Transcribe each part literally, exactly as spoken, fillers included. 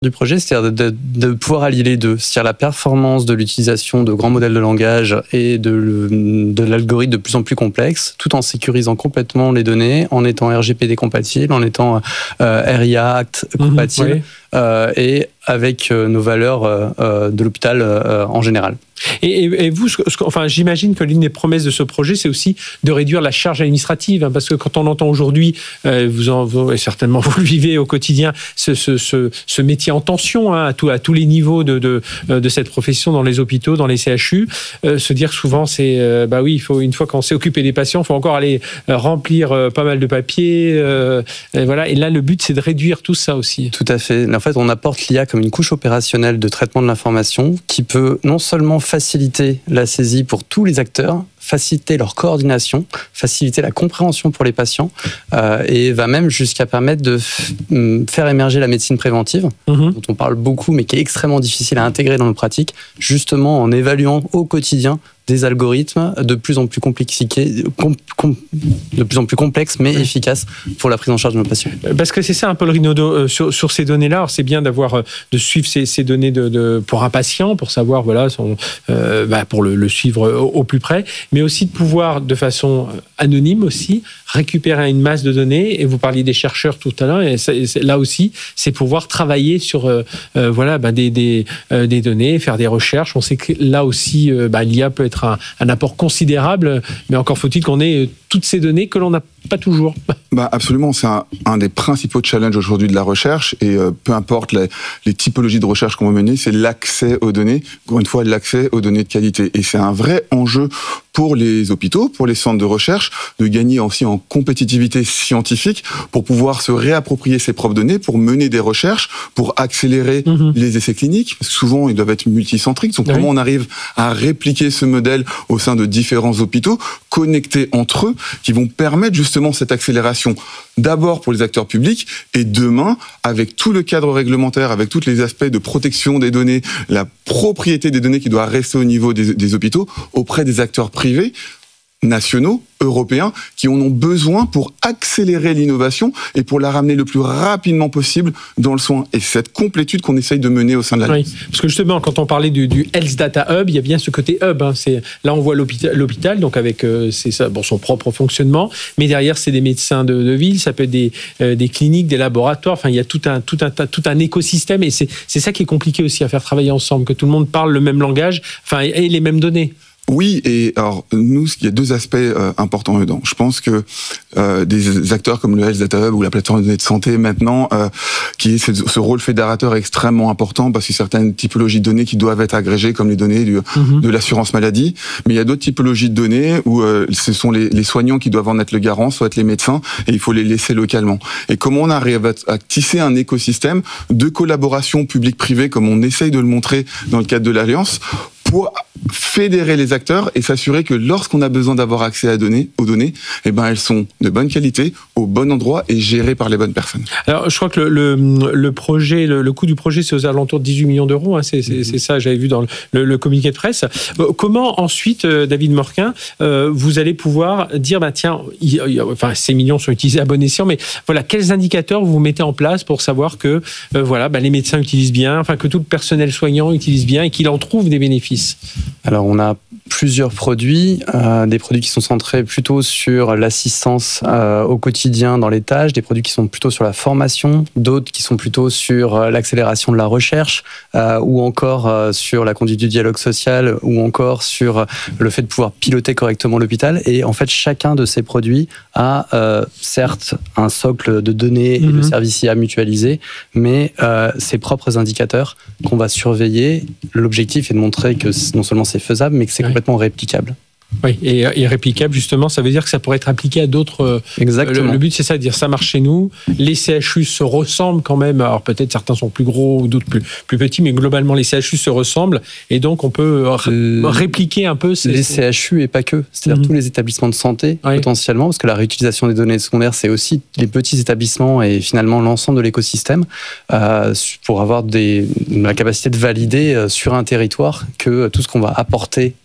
du projet, c'est-à-dire de, de, de pouvoir allier les deux, c'est-à-dire la performance de l'utilisation de grands modèles de langage et de, de l'algorithme de plus en plus complexe, tout en sécurisant complètement les données, en étant R G P D compatible, en étant euh, R I A Act compatible, mmh, oui. euh, et avec euh, nos valeurs euh, de l'hôpital euh, en général. Et, et, et vous, ce, ce, enfin, j'imagine que l'une des promesses de ce projet, c'est aussi de réduire la charge administrative, hein, parce que quand on entend aujourd'hui, euh, vous en, vous, et certainement vous le vivez au quotidien, ce, ce, ce, ce métier en tension, hein, à, tout, à tous les niveaux de, de, de cette profession, dans les hôpitaux, dans les C H U, euh, se dire souvent, c'est, euh, bah oui, il faut, une fois qu'on s'est occupé des patients, il faut encore aller euh, remplir euh, pas mal de papiers, euh, et voilà. Et là, le but, c'est de réduire tout ça aussi. Tout à fait. En fait, on apporte l'I A comme une couche opérationnelle de traitement de l'information qui peut non seulement faciliter la saisie pour tous les acteurs, faciliter leur coordination, faciliter la compréhension pour les patients, euh, et va même jusqu'à permettre de f- faire émerger la médecine préventive, mmh. dont on parle beaucoup, mais qui est extrêmement difficile à intégrer dans nos pratiques, justement en évaluant au quotidien des algorithmes de plus en plus compliqués, com, com, de plus en plus complexes, mais oui. efficaces pour la prise en charge de nos patients. Parce que c'est ça un peu le rinodo euh, sur, sur ces données-là. Alors, c'est bien d'avoir euh, de suivre ces, ces données de, de, pour un patient, pour savoir voilà, son, euh, bah, pour le, le suivre au, au plus près, mais aussi de pouvoir, de façon anonyme aussi, récupérer une masse de données. Et vous parliez des chercheurs tout à l'heure, et, ça, et là aussi, c'est pouvoir travailler sur euh, euh, voilà, bah, des, des, euh, des données, faire des recherches. On sait que là aussi, euh, bah, l'I A peut être Un, un apport considérable, mais encore faut-il qu'on ait toutes ces données que l'on n'a pas toujours. Bah absolument, c'est un, un des principaux challenges aujourd'hui de la recherche, et euh, peu importe les, les typologies de recherche qu'on va mener, c'est l'accès aux données, encore une fois l'accès aux données de qualité. Et c'est un vrai enjeu pour les hôpitaux, pour les centres de recherche, de gagner aussi en compétitivité scientifique pour pouvoir se réapproprier ces propres données, pour mener des recherches, pour accélérer mmh. les essais cliniques, parce que souvent ils doivent être multicentriques. Donc oui. comment on arrive à répliquer ce modèle au sein de différents hôpitaux, connectés entre eux, qui vont permettre justement cette accélération, d'abord pour les acteurs publics, et demain, avec tout le cadre réglementaire, avec tous les aspects de protection des données, la propriété des données qui doit rester au niveau des, des hôpitaux, auprès des acteurs privés, nationaux, européens, qui en ont besoin pour accélérer l'innovation et pour la ramener le plus rapidement possible dans le soin. Et c'est cette complétude qu'on essaye de mener au sein de la oui, parce que justement, quand on parlait du, du Health Data Hub, il y a bien ce côté hub. Hein, c'est, là, on voit l'hôpital, l'hôpital donc avec euh, c'est ça, bon, son propre fonctionnement, mais derrière, c'est des médecins de, de ville, ça peut être des, euh, des cliniques, des laboratoires, enfin, il y a tout un, tout un, tout un écosystème, et c'est, c'est ça qui est compliqué aussi à faire travailler ensemble, que tout le monde parle le même langage, enfin, et, et les mêmes données. Oui, et alors nous, il y a deux aspects euh, importants dedans. Je pense que euh, des acteurs comme le Health Data Hub ou la plateforme de données de santé maintenant, euh, qui est ce, ce rôle fédérateur extrêmement important, parce que certaines typologies de données qui doivent être agrégées, comme les données du, mm-hmm. de l'assurance maladie, mais il y a d'autres typologies de données où euh, ce sont les, les soignants qui doivent en être le garant, soit être les médecins, et il faut les laisser localement. Et comment on arrive à, à tisser un écosystème de collaboration publique-privée, comme on essaye de le montrer dans le cadre de l'Alliance, pour fédérer les acteurs et s'assurer que lorsqu'on a besoin d'avoir accès à données, aux données, eh ben elles sont de bonne qualité, au bon endroit et gérées par les bonnes personnes. Alors, je crois que le, le, le projet, le, le coût du projet, c'est aux alentours de dix-huit millions d'euros. Hein, c'est, c'est, mm-hmm. c'est ça, j'avais vu dans le, le communiqué de presse. Euh, comment ensuite, euh, David Morquin, euh, vous allez pouvoir dire, bah tiens, il, il, enfin ces millions sont utilisés à bon escient, mais voilà, quels indicateurs vous mettez en place pour savoir que euh, voilà, bah, les médecins utilisent bien, enfin que tout le personnel soignant utilise bien et qu'il en trouve des bénéfices? Alors, on a plusieurs produits, euh, des produits qui sont centrés plutôt sur l'assistance euh, au quotidien dans les tâches, des produits qui sont plutôt sur la formation, d'autres qui sont plutôt sur euh, l'accélération de la recherche, euh, ou encore euh, sur la conduite du dialogue social, ou encore sur le fait de pouvoir piloter correctement l'hôpital. Et en fait, chacun de ces produits a euh, certes un socle de données mm-hmm. et de services I A mutualisés, mais euh, ses propres indicateurs qu'on va surveiller. L'objectif est de montrer que non seulement c'est faisable, mais que c'est oui. complètement réplicable. Oui, et, et réplicable, justement, ça veut dire que ça pourrait être appliqué à d'autres... Exactement. Le, le but, c'est ça, de dire ça marche chez nous. Les C H U se ressemblent quand même. Alors peut-être certains sont plus gros ou d'autres plus, plus petits, mais globalement, les C H U se ressemblent. Et donc, on peut r- répliquer un peu... Ces, les C H U et pas que. C'est-à-dire mmh. tous les établissements de santé, oui. potentiellement, parce que la réutilisation des données secondaires, c'est aussi les petits établissements et finalement l'ensemble de l'écosystème, euh, pour avoir des, la capacité de valider sur un territoire que tout ce qu'on va apporter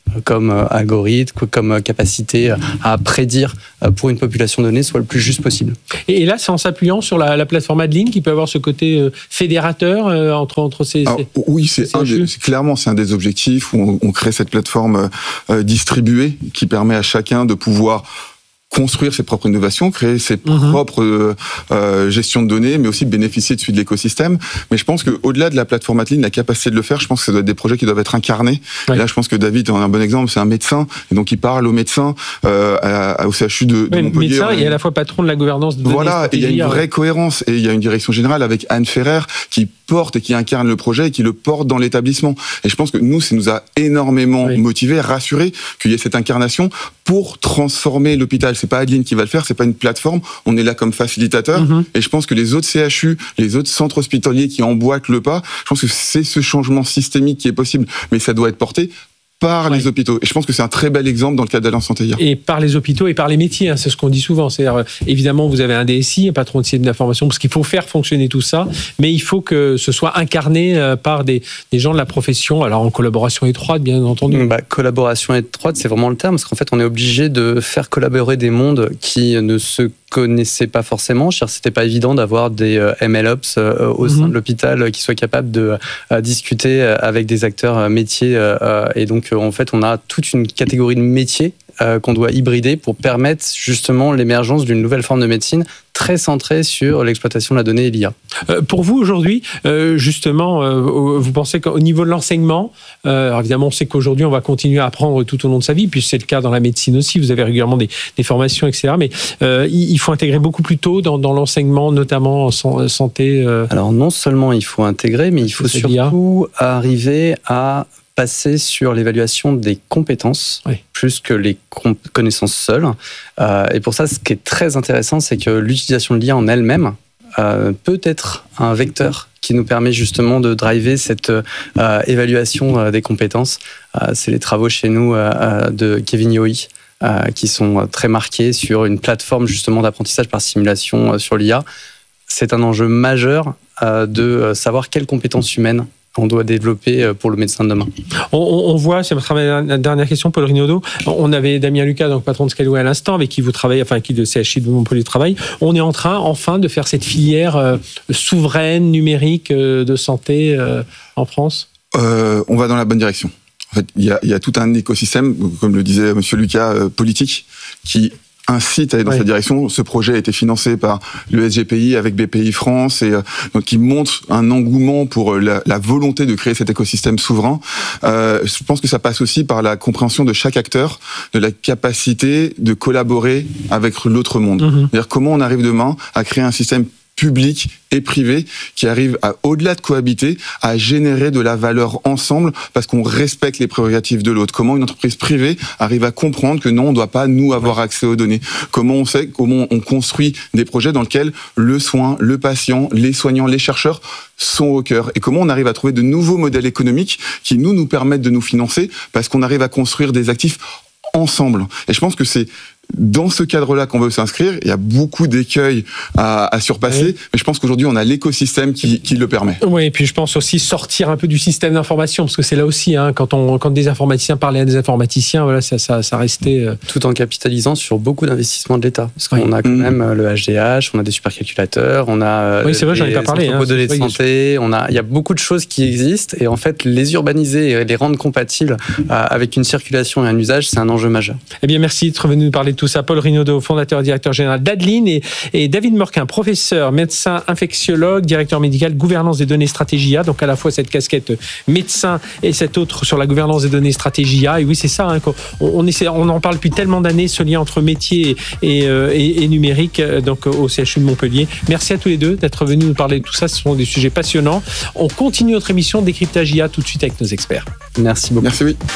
comme algorithme, comme capacité à prédire pour une population donnée soit le plus juste possible. Et là, c'est en s'appuyant sur la, la plateforme Adeline qui peut avoir ce côté euh, fédérateur euh, entre, entre ces... Alors, ces oui, c'est, ces un des, c'est clairement c'est un des objectifs où on, on crée cette plateforme euh, distribuée qui permet à chacun de pouvoir construire ses propres innovations, créer ses mmh. propres euh, euh, gestions de données, mais aussi bénéficier de celui de l'écosystème. Mais je pense qu'au-delà de la plateforme Adeline, la capacité de le faire, je pense que ça doit être des projets qui doivent être incarnés. Ouais. Et là, je pense que David en a un bon exemple, c'est un médecin, et donc il parle aux médecins, euh, à, à, au C H U de, de ouais, Montpellier. Médecin, il est à la fois patron de la gouvernance de données. Voilà, et il y a une vraie cohérence, et il y a une direction générale avec Anne Ferrer qui porte et qui incarne le projet et qui le porte dans l'établissement. Et je pense que nous, ça nous a énormément oui. motivés, rassurés qu'il y ait cette incarnation pour transformer l'hôpital. C'est pas Adeline qui va le faire, c'est pas une plateforme. On est là comme facilitateur. Mm-hmm. Et je pense que les autres C H U, les autres centres hospitaliers qui emboîtent le pas, je pense que c'est ce changement systémique qui est possible. Mais ça doit être porté par oui. les hôpitaux. Et je pense que c'est un très bel exemple dans le cadre d'Alliance Santé hier. Et par les hôpitaux et par les métiers, hein, c'est ce qu'on dit souvent. C'est-à-dire, évidemment, vous avez un D S I, un patron de système d'information, parce qu'il faut faire fonctionner tout ça, mais il faut que ce soit incarné par des, des gens de la profession, alors en collaboration étroite, bien entendu. Bah, collaboration étroite, c'est vraiment le terme, parce qu'en fait, on est obligé de faire collaborer des mondes qui ne se connaissaient pas forcément. C'était pas évident d'avoir des M L Ops au sein mmh. de l'hôpital qui soient capables de discuter avec des acteurs métiers. Et donc, en fait, on a toute une catégorie de métiers qu'on doit hybrider pour permettre justement l'émergence d'une nouvelle forme de médecine très centrée sur l'exploitation de la donnée et l'I A. Euh, pour vous, aujourd'hui, euh, justement, euh, vous pensez qu'au niveau de l'enseignement, euh, alors évidemment, on sait qu'aujourd'hui, on va continuer à apprendre tout au long de sa vie, puis c'est le cas dans la médecine aussi, vous avez régulièrement des, des formations, et cetera. Mais euh, il faut intégrer beaucoup plus tôt dans, dans l'enseignement, notamment en santé. Euh... Alors non seulement il faut intégrer, mais il faut surtout arriver à passer sur l'évaluation des compétences, oui. plus que les comp- connaissances seules. Euh, et pour ça, ce qui est très intéressant, c'est que l'utilisation de l'I A en elle-même euh, peut être un vecteur qui nous permet justement de driver cette euh, évaluation euh, des compétences. Euh, c'est les travaux chez nous euh, de Kevin Yohe, euh, qui sont très marqués sur une plateforme justement d'apprentissage par simulation euh, sur l'I A. C'est un enjeu majeur euh, de savoir quelles compétences humaines on doit développer pour le médecin de demain. On, on voit, c'est ma dernière question, Paul Rinaudot. On avait Damien Lucas, donc patron de Scaleway à l'instant, avec qui vous travaillez, enfin qui de C H I de Montpellier travaille. On est en train, enfin, de faire cette filière euh, souveraine, numérique euh, de santé euh, en France. Euh, on va dans la bonne direction. En fait, il y a, il y a tout un écosystème, comme le disait Monsieur Lucas, euh, politique, qui incite à aller dans oui. cette direction. Ce projet a été financé par le S G P I avec B P I France et euh, donc qui montre un engouement pour la, la volonté de créer cet écosystème souverain. Euh, je pense que ça passe aussi par la compréhension de chaque acteur, de la capacité de collaborer avec l'autre monde. Mm-hmm. C'est-à-dire comment on arrive demain à créer un système public et privé qui arrive à, au-delà de cohabiter, à générer de la valeur ensemble parce qu'on respecte les prérogatives de l'autre. Comment une entreprise privée arrive à comprendre que non, on ne doit pas nous avoir accès aux données. Comment on sait, comment on construit des projets dans lesquels le soin, le patient, les soignants, les chercheurs sont au cœur. Et comment on arrive à trouver de nouveaux modèles économiques qui nous, nous permettent de nous financer parce qu'on arrive à construire des actifs ensemble. Et je pense que c'est dans ce cadre-là qu'on veut s'inscrire. Il y a beaucoup d'écueils à, à surpasser, oui. mais je pense qu'aujourd'hui, on a l'écosystème qui, qui le permet. Oui, et puis je pense aussi sortir un peu du système d'information, parce que c'est là aussi, hein, quand, on, quand des informaticiens parlaient à des informaticiens, voilà, ça, ça, ça restait... Euh... Tout en capitalisant sur beaucoup d'investissements de l'État. Parce qu'on oui. a quand mmh. même le H D H, on a des supercalculateurs, on a oui, c'est vrai, j'en ai pas parlé, hein, données de santé, on a, il y a beaucoup de choses qui existent, et en fait, les urbaniser et les rendre compatibles euh, avec une circulation et un usage, c'est un enjeu majeur. Eh bien, merci d'être venu nous parler de tout ça. Paul Rinaudot, fondateur et directeur général d'Adeline, et, et David Morquin, professeur, médecin, infectiologue, directeur médical, gouvernance des données Stratégia, donc à la fois cette casquette médecin et cette autre sur la gouvernance des données Stratégia. Et oui, c'est ça, hein, on, on, essaie, on en parle depuis tellement d'années, ce lien entre métier et, et, et, et numérique, donc au C H U de Montpellier. Merci à tous les deux d'être venus nous parler de tout ça, ce sont des sujets passionnants. On continue notre émission Décryptage I A tout de suite avec nos experts. Merci beaucoup. Merci, oui.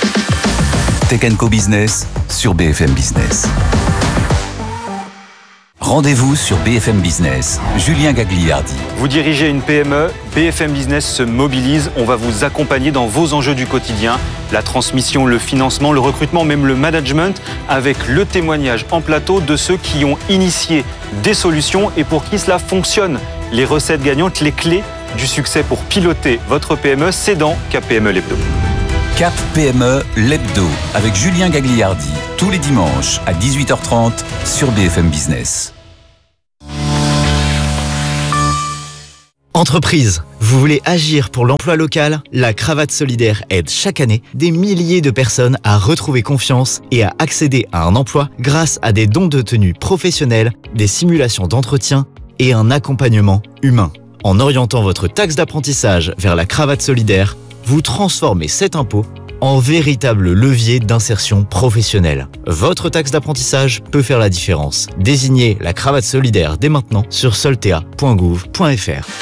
Tech and Co Business sur B F M Business. Rendez-vous sur B F M Business. Julien Gagliardi. Vous dirigez une P M E, B F M Business se mobilise. On va vous accompagner dans vos enjeux du quotidien. La transmission, le financement, le recrutement, même le management, avec le témoignage en plateau de ceux qui ont initié des solutions et pour qui cela fonctionne. Les recettes gagnantes, les clés du succès pour piloter votre P M E, c'est dans K P M E l'Hebdo. Cap P M E, l'hebdo, avec Julien Gagliardi, tous les dimanches à dix-huit heures trente sur B F M Business. Entreprise, vous voulez agir pour l'emploi local ? La Cravate Solidaire aide chaque année des milliers de personnes à retrouver confiance et à accéder à un emploi grâce à des dons de tenue professionnels, des simulations d'entretien et un accompagnement humain. En orientant votre taxe d'apprentissage vers la Cravate Solidaire, vous transformez cet impôt en véritable levier d'insertion professionnelle. Votre taxe d'apprentissage peut faire la différence. Désignez la Cravate Solidaire dès maintenant sur soltea point gouv point f r.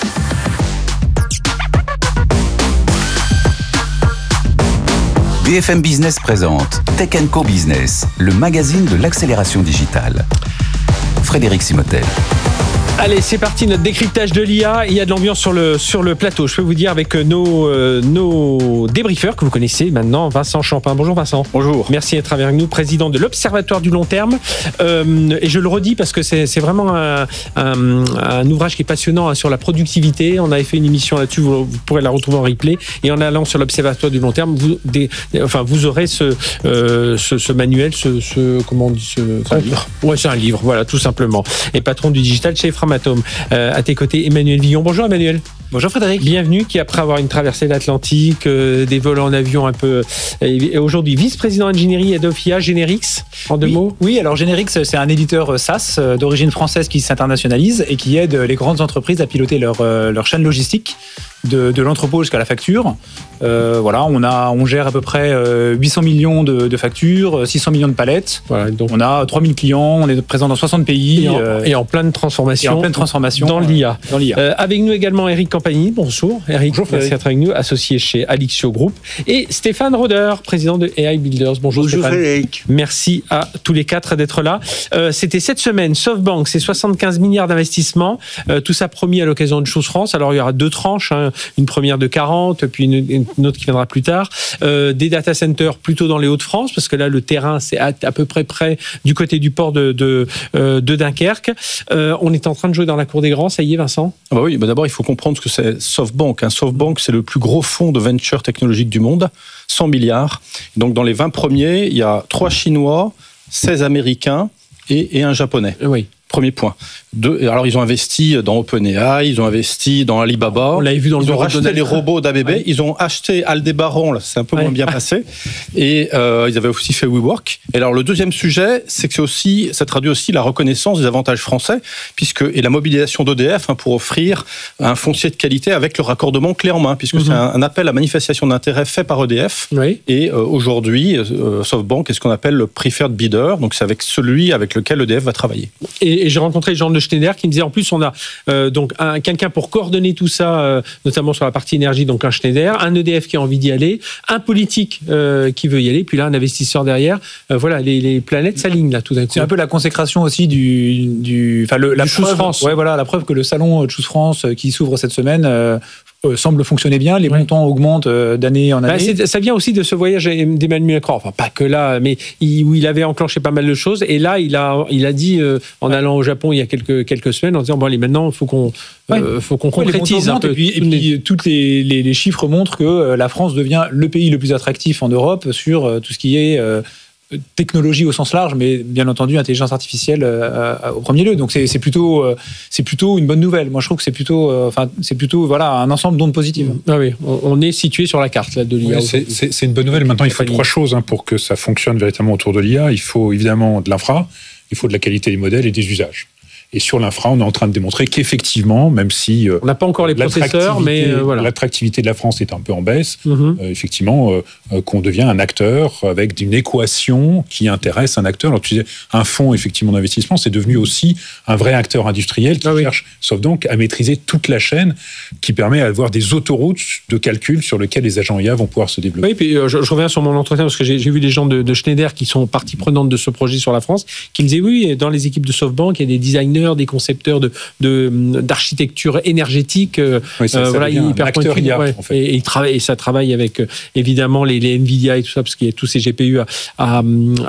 B F M Business présente Tech and Co Business, le magazine de l'accélération digitale. Frédéric Simotel. Allez, c'est parti, notre décryptage de l'I A. Il y a de l'ambiance sur le, sur le plateau. Je peux vous dire avec nos, euh, nos débriefeurs que vous connaissez maintenant, Vincent Champin. Bonjour Vincent. Bonjour. Merci d'être avec nous, président de l'Observatoire du long terme. Euh, et je le redis parce que c'est, c'est vraiment un, un, un ouvrage qui est passionnant hein, sur la productivité. On avait fait une émission là-dessus, vous, vous pourrez la retrouver en replay. Et en allant sur l'Observatoire du long terme, vous, des, enfin, vous aurez ce, euh, ce, ce manuel, ce, ce, comment on dit ce, C'est un livre. Ouais, c'est un livre, voilà, tout simplement. Et patron du digital chez Framatome. Euh, à tes côtés, Emmanuel Villon. Bonjour Emmanuel. Bonjour Frédéric. Bienvenue, qui après avoir une traversée de l'Atlantique, euh, des vols en avion un peu... Et aujourd'hui, vice-président ingénierie et d'O F I A, Generix, en deux oui, mots. Oui, alors Generix, c'est un éditeur SaaS d'origine française qui s'internationalise et qui aide les grandes entreprises à piloter leur, leur chaîne logistique de, de l'entrepôt jusqu'à la facture. Euh, voilà, on, a, on gère à peu près huit cents millions de, de factures, six cents millions de palettes. Voilà, donc on a trois mille clients, on est présent dans soixante pays. Et en, euh, et en pleine transformation. Et en pleine transformation. Dans l'I A. Dans l'I A. Euh, avec nous également Eric Campagny. Bonjour Eric. Bonjour Merci d'être avec nous, associé chez Alixio Group. Et Stéphane Roder, président de A I Builders. Bonjour, Bonjour Stéphane. Frédéric. Merci à tous les quatre d'être là. Euh, c'était cette semaine, SoftBank, c'est soixante-quinze milliards d'investissements. Euh, tout ça promis à l'occasion de Choose France. Alors il y aura deux tranches, hein, une première de quarante, puis une, une autre qui viendra plus tard. Euh, des data centers plutôt dans les Hauts-de-France, parce que là le terrain c'est à, à peu près près du côté du port de, de, euh, de Dunkerque. Euh, on est en train de jouer dans la cour des grands, ça y est Vincent ? Ah bah oui, bah d'abord il faut comprendre ce que c'est SoftBank. Hein. SoftBank c'est le plus gros fonds de venture technologique du monde, cent milliards. Donc dans les vingt premiers, il y a trois Chinois, seize Américains et, et un Japonais. Oui. Premier point. Deux, alors, ils ont investi dans OpenAI, ils ont investi dans Alibaba. On l'avait vu dans le Ils ont bureau de racheté Donald les Trump. robots d'A B B. Ouais. Ils ont acheté Aldébaran, là, c'est un peu Ouais. moins bien passé. Et euh, ils avaient aussi fait WeWork. Et alors, le deuxième sujet, c'est que c'est aussi, ça traduit aussi la reconnaissance des avantages français, puisque, et la mobilisation d'E D F hein, pour offrir un foncier de qualité avec le raccordement clé en main, puisque Mm-hmm. c'est un, un appel à manifestation d'intérêt fait par E D F. Oui. Et euh, aujourd'hui, euh, SoftBank est ce qu'on appelle le preferred bidder. Donc, c'est avec celui avec lequel E D F va travailler. Et, et j'ai rencontré Jean de Schneider qui me disait en plus on a euh, donc un, quelqu'un pour coordonner tout ça, euh, notamment sur la partie énergie, donc un Schneider, un E D F qui a envie d'y aller, un politique euh, qui veut y aller, puis là un investisseur derrière. Euh, voilà, les, les planètes s'alignent là tout d'un coup. C'est un peu la consécration aussi du, du, enfin le, la Du Choose preuve, France. Ouais, voilà, la preuve que le salon Choose France euh, qui s'ouvre cette semaine euh, euh, semble fonctionner bien. Les Ouais. montants augmentent euh, d'année en année. Bah, c'est- ça vient aussi de ce voyage d'Emmanuel Macron, enfin pas que là, mais il, où il avait enclenché pas mal de choses. Et là, il a, il a dit euh, en allant au Japon il y a quelques quelques semaines, en disant bon allez maintenant il faut qu'on, euh, faut qu'on Ouais, les concrétise montants un peu. augmentent, Et puis, et puis toutes les, les, les chiffres montrent que euh, la France devient le pays le plus attractif en Europe sur euh, tout ce qui est euh, technologie au sens large, mais bien entendu intelligence artificielle euh, euh, au premier lieu. Donc c'est, c'est plutôt euh, c'est plutôt une bonne nouvelle. Moi je trouve que c'est plutôt euh, enfin c'est plutôt voilà un ensemble d'ondes positives. Ah oui, on, on est situé sur la carte là de l'I A. Oui, c'est, c'est, c'est une bonne nouvelle. Maintenant, il faut trois choses hein, pour que ça fonctionne véritablement autour de l'I A. Il faut évidemment de l'infra, il faut de la qualité des modèles et des usages. Et sur l'infra, on est en train de démontrer qu'effectivement, même si euh, On n'a pas encore les processeurs, mais euh, voilà. l'attractivité de la France est un peu en baisse, Mhm. euh, effectivement, euh, euh, qu'on devient un acteur avec une équation qui intéresse un acteur. Alors tu disais, un fonds effectivement d'investissement, c'est devenu aussi un vrai acteur industriel qui Ah oui. cherche, sauf donc à maîtriser toute la chaîne, qui permet d'avoir des autoroutes de calcul sur lesquelles les agents I A vont pouvoir se développer. Oui, puis euh, je, je reviens sur mon entretien parce que j'ai, j'ai vu des gens de, de Schneider qui sont partie prenante de ce projet sur la France, qui me disaient oui, dans les équipes de SoftBank, il y a des designers, des concepteurs de, de d'architecture énergétique, euh, Oui, ça- ça voilà, devient un hyper acteur pointus, I A, ouais. en fait. et, et ils travaillent, et ça travaille avec euh, évidemment les, les Nvidia et tout ça parce qu'il y a tous ces G P U à, à,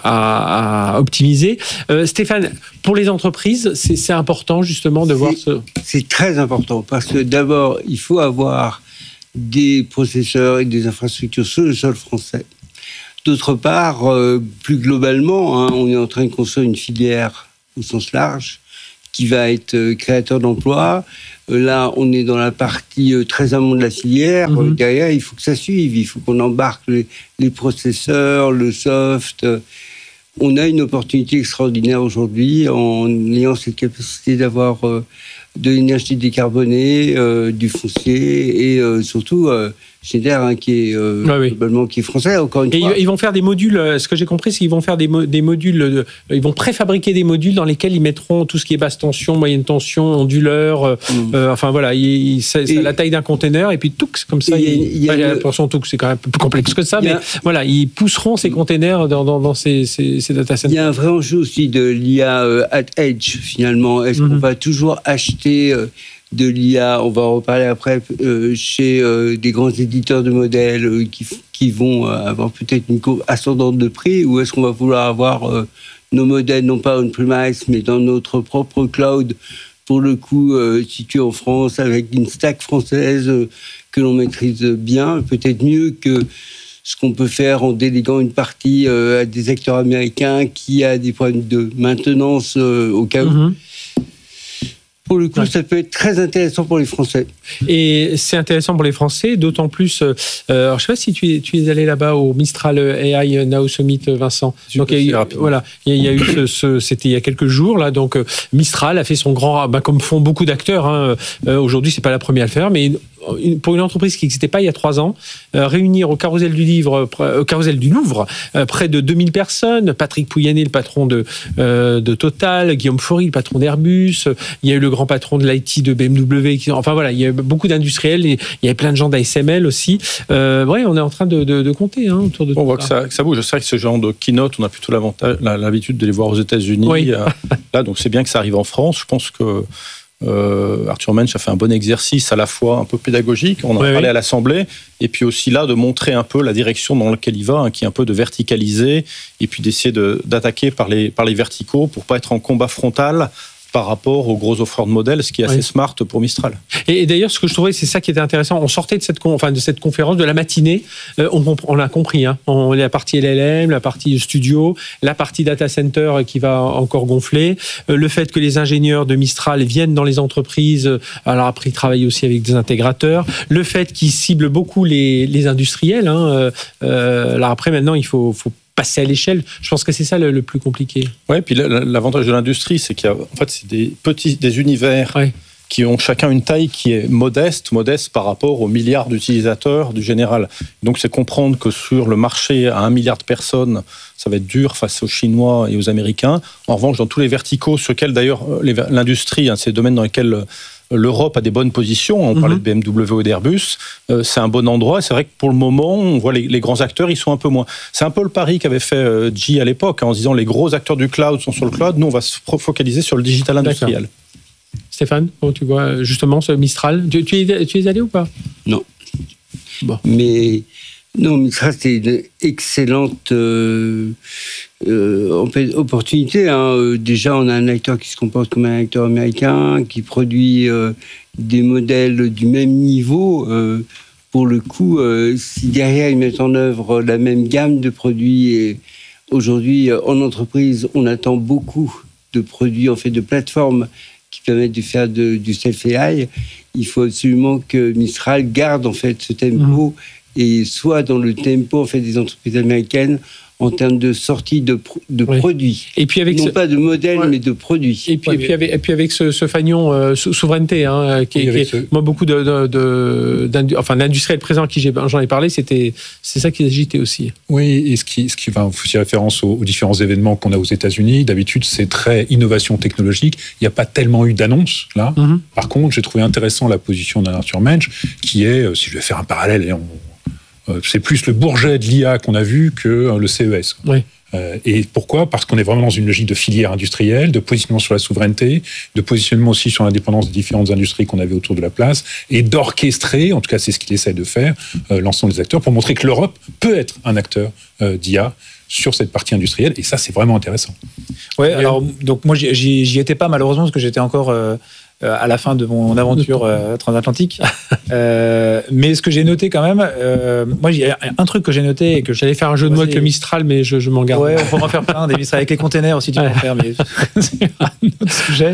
à, à optimiser. Euh, Stéphane, pour les entreprises, c'est, c'est important justement de C'est- voir ce. C'est très important parce que d'abord, il faut avoir des processeurs et des infrastructures sur le sol français. D'autre part, euh, plus globalement, hein, on est en train de construire une filière au sens large qui va être euh, créateur d'emplois. Euh, là, on est dans la partie euh, très amont de la filière. Mm-hmm. Euh, derrière, il faut que ça suive. Il faut qu'on embarque les, les processeurs, le soft. On a une opportunité extraordinaire aujourd'hui en ayant cette capacité d'avoir euh, de l'énergie décarbonée, euh, du foncier et euh, surtout euh, Schneider hein, qui est euh, ah oui. globalement qui est français encore une et fois. Ils vont faire des modules. Ce que j'ai compris, c'est qu'ils vont faire des, mo- des modules. De, ils vont préfabriquer des modules dans lesquels ils mettront tout ce qui est basse tension, moyenne tension, onduleur. Euh, mm. euh, enfin voilà, il, il, c'est, c'est la taille d'un conteneur et puis tout comme ça. Il y a une portion tout c'est quand même un peu plus complexe que ça, mais a, voilà, ils pousseront ces conteneurs dans, dans, dans ces, ces, ces data centers. Il y a un vrai enjeu aussi de l'I A euh, at edge finalement. Est-ce mm-hmm. qu'on va toujours acheter euh, de l'I A, on va en reparler après, euh, chez euh, des grands éditeurs de modèles euh, qui, qui vont euh, avoir peut-être une courbe ascendante de prix, ou est-ce qu'on va vouloir avoir euh, nos modèles, non pas on-premise, mais dans notre propre cloud, pour le coup, euh, situé en France, avec une stack française euh, que l'on maîtrise bien, peut-être mieux que ce qu'on peut faire en déléguant une partie euh, à des acteurs américains qui a des problèmes de maintenance euh, au cas où. Mm-hmm. Pour le coup, ouais. ça peut être très intéressant pour les Français. Et c'est intéressant pour les Français, d'autant plus... Euh, alors, je ne sais pas si tu es, tu es allé là-bas au Mistral A I Now Summit, Vincent. Donc, il y a eu, voilà, il y a eu ce, ce, c'était il y a quelques jours, là. Donc, Mistral a fait son grand... Bah, comme font beaucoup d'acteurs. Hein, euh, aujourd'hui, ce n'est pas la première à le faire, mais... Une, pour une entreprise qui n'existait pas il y a trois ans, euh, réunir au Carrousel du Livre, euh, au Carrousel du Louvre, euh, près de deux mille personnes, Patrick Pouyanné, le patron de, euh, de Total, Guillaume Faury, le patron d'Airbus, euh, il y a eu le grand patron de l'I T de B M W, qui, enfin voilà, il y a eu beaucoup d'industriels, et il y avait plein de gens d'A S M L aussi. Euh, ouais, on est en train de, de, de compter hein, autour de on tout voit ça. Que, ça, que ça bouge. C'est vrai que ce genre de keynote, on a plutôt l'avantage, l'habitude de les voir aux États-Unis. Oui. Euh, là, donc c'est bien que ça arrive en France. Je pense que Euh, Arthur Mensch a fait un bon exercice à la fois un peu pédagogique, on en a oui, parlé oui. à l'Assemblée, et puis aussi là de montrer un peu la direction dans laquelle il va, hein, qui est un peu de verticaliser, et puis d'essayer de, d'attaquer par les, par les verticaux pour pas être en combat frontal par rapport aux gros offreurs de modèles, ce qui est assez oui. smart pour Mistral. Et, et d'ailleurs, ce que je trouvais, c'est ça qui était intéressant. On sortait de cette, con, enfin, de cette conférence, de la matinée, euh, on, on l'a compris, hein. On, la partie L L M, la partie studio, la partie data center qui va encore gonfler, euh, le fait que les ingénieurs de Mistral viennent dans les entreprises, euh, alors après ils travaillent aussi avec des intégrateurs, le fait qu'ils ciblent beaucoup les, les industriels. Hein, euh, alors après, maintenant, il faut, faut passer à l'échelle. Je pense que c'est ça le, le plus compliqué. Ouais, puis l'avantage de l'industrie, c'est qu'il y a, en fait, c'est des petits, des univers ouais. qui ont chacun une taille qui est modeste, modeste par rapport aux milliards d'utilisateurs du général. Donc, c'est comprendre que sur le marché à un milliard de personnes, ça va être dur face aux Chinois et aux Américains. En revanche, dans tous les verticaux, sur lesquels d'ailleurs les, l'industrie, hein, c'est des domaines dans lesquels l'Europe a des bonnes positions. On mm-hmm. parlait de B M W et d'Airbus. Euh, c'est un bon endroit. C'est vrai que pour le moment, on voit les, les grands acteurs, ils sont un peu moins. C'est un peu le pari qu'avait fait euh, G à l'époque, hein, en se disant les gros acteurs du cloud sont sur le cloud. Nous, on va se focaliser sur le digital industriel. D'accord. Stéphane, comment tu vois justement ce Mistral ? Tu, tu, es, tu es allé ou pas ? Non. Bon. Mais non, Mistral, c'est une excellente euh, euh, en fait, opportunité. Hein. Déjà, on a un acteur qui se comporte comme un acteur américain, qui produit euh, des modèles du même niveau. Euh, pour le coup, euh, si derrière, ils mettent en œuvre la même gamme de produits, et aujourd'hui, en entreprise, on attend beaucoup de produits, en fait, de plateformes qui permettent de faire de, du self-A I. Il faut absolument que Mistral garde, en fait, ce tempo mmh. et soit dans le tempo, en fait, des entreprises américaines en termes de sortie de, de oui. produits. Et puis avec non ce... pas de modèles, ouais. mais de produits. Et puis, ouais. et puis, avec, et puis avec ce, ce fagnon euh, sou- souveraineté, hein, qui, oui, qui est, ce... moi, beaucoup de, de, de, d'indu... enfin, d'industriels présents à qui j'ai, j'en ai parlé, c'était, c'est ça qui agitait aussi. Oui, et ce qui, ce qui enfin, faut faire référence aux, aux différents événements qu'on a aux États-Unis. D'habitude, c'est très innovation technologique. Il n'y a pas tellement eu d'annonces, là. Mm-hmm. Par contre, j'ai trouvé intéressant la position d'Arthur Mensch, qui est, si je vais faire un parallèle, et on c'est plus le Bourget de l'I A qu'on a vu que le C E S. Oui. Euh, et pourquoi ? Parce qu'on est vraiment dans une logique de filière industrielle, de positionnement sur la souveraineté, de positionnement aussi sur l'indépendance des différentes industries qu'on avait autour de la place, et d'orchestrer, en tout cas c'est ce qu'il essaie de faire, euh, l'ensemble des acteurs, pour montrer que l'Europe peut être un acteur euh, d'I A sur cette partie industrielle, et ça c'est vraiment intéressant. Ouais, alors donc moi j'y, j'y étais pas malheureusement parce que j'étais encore... Euh euh, à la fin de mon aventure euh, transatlantique. euh, mais ce que j'ai noté quand même, euh, moi, il y a un truc que j'ai noté et que j'allais faire un jeu de mots avec le Mistral, mais je, je m'en garde. Ouais, on pourra en faire plein des Mistral avec les containers aussi, tu peux en faire, mais c'est un autre sujet.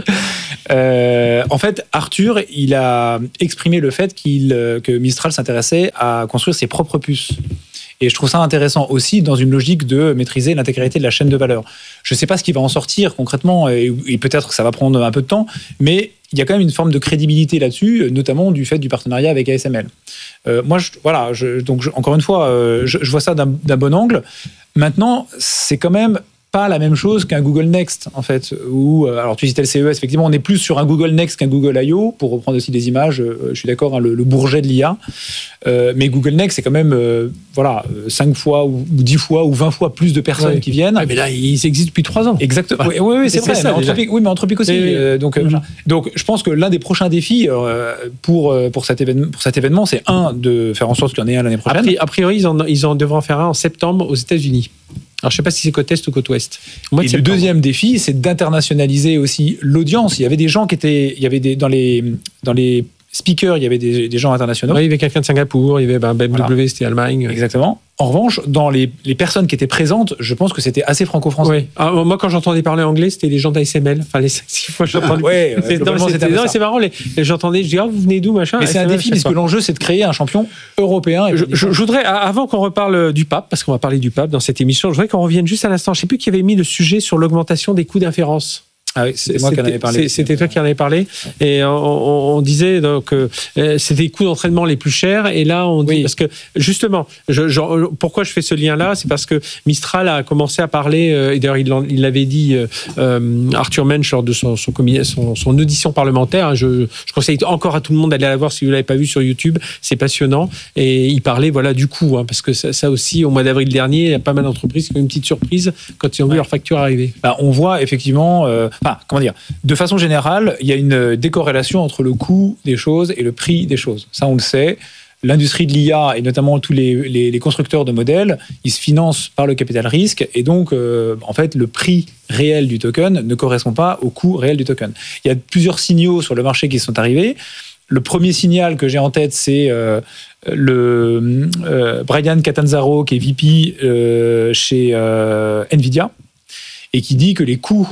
Euh, en fait, Arthur, il a exprimé le fait qu'il, que Mistral s'intéressait à construire ses propres puces. Et je trouve ça intéressant aussi dans une logique de maîtriser l'intégralité de la chaîne de valeur. Je ne sais pas ce qui va en sortir concrètement, et, et peut-être que ça va prendre un peu de temps, mais il y a quand même une forme de crédibilité là-dessus, notamment du fait du partenariat avec A S M L. Euh, moi, je, voilà, je, donc je, encore une fois, euh, je, je vois ça d'un, d'un bon angle. Maintenant, c'est quand même pas la même chose qu'un Google Next, en fait. Où, alors, tu citais le C E S, effectivement, on est plus sur un Google Next qu'un Google I O, pour reprendre aussi des images, euh, je suis d'accord, hein, le, le Bourget de l'I A. Euh, mais Google Next, c'est quand même, euh, voilà, cinq fois ou dix fois ou vingt fois plus de personnes ouais. qui viennent. Ah, mais là, ils existent depuis trois ans. Exactement. Oui, oui, oui, c'est, c'est vrai. Ça, mais Anthropic, oui, mais Anthropic aussi. Oui, euh, donc, mmh. euh, donc, je pense que l'un des prochains défis euh, pour, pour, cet événement, pour cet événement, c'est un, de faire en sorte qu'il y en ait un l'année prochaine. A priori, ils en, ils en devront faire un en septembre aux États-Unis. Alors, je ne sais pas si c'est côte est ou côte ouest. Et le deuxième défi, c'est d'internationaliser aussi l'audience. Il y avait des gens qui étaient, il y avait des, dans les, dans les speakers, il y avait des, des gens internationaux. Oui, il y avait quelqu'un de Singapour, il y avait ben, B M W, voilà. C'était Allemagne. Exactement. En revanche, dans les, les personnes qui étaient présentes, je pense que c'était assez franco-français. Oui. Alors, moi, quand j'entendais parler anglais, c'était les gens d'A S M L. Enfin, les cinq six fois que j'entendais. ouais, c'est, non, c'était, non, c'est marrant. Les, les, j'entendais, je dis, ah, vous venez d'où, machin. Mais c'est un défi, puisque l'enjeu, c'est de créer un champion européen. Je, je, je voudrais, avant qu'on reparle du pape, parce qu'on va parler du pape dans cette émission, je voudrais qu'on revienne juste à l'instant. Je ne sais plus qui avait mis le sujet sur l'augmentation des coûts d'inférence. Ah oui, c'est moi qui en avais parlé. C'était toi qui en avais parlé. Et on, on, on disait donc euh, c'était les coûts d'entraînement les plus chers. Et là, on dit oui. parce que justement, je, je, pourquoi je fais ce lien-là, c'est parce que Mistral a commencé à parler. Euh, et d'ailleurs, il, il l'avait dit euh, Arthur Mensch lors de son, son, son, son audition parlementaire. Je, je conseille encore à tout le monde d'aller la voir si vous l'avez pas vu sur YouTube. C'est passionnant. Et il parlait voilà du coût, hein, parce que ça, ça aussi, au mois d'avril dernier, il y a pas mal d'entreprises qui ont eu une petite surprise quand ils ont vu ouais. leur facture arriver. Bah, on voit effectivement. Euh, Enfin, comment dire, de façon générale, il y a une décorrélation entre le coût des choses et le prix des choses. Ça, on le sait. L'industrie de l'I A et notamment tous les, les, les constructeurs de modèles, ils se financent par le capital risque et donc, euh, en fait, le prix réel du token ne correspond pas au coût réel du token. Il y a plusieurs signaux sur le marché qui sont arrivés. Le premier signal que j'ai en tête, c'est euh, le euh, Brian Catanzaro, qui est V P euh, chez euh, Nvidia, et qui dit que les coûts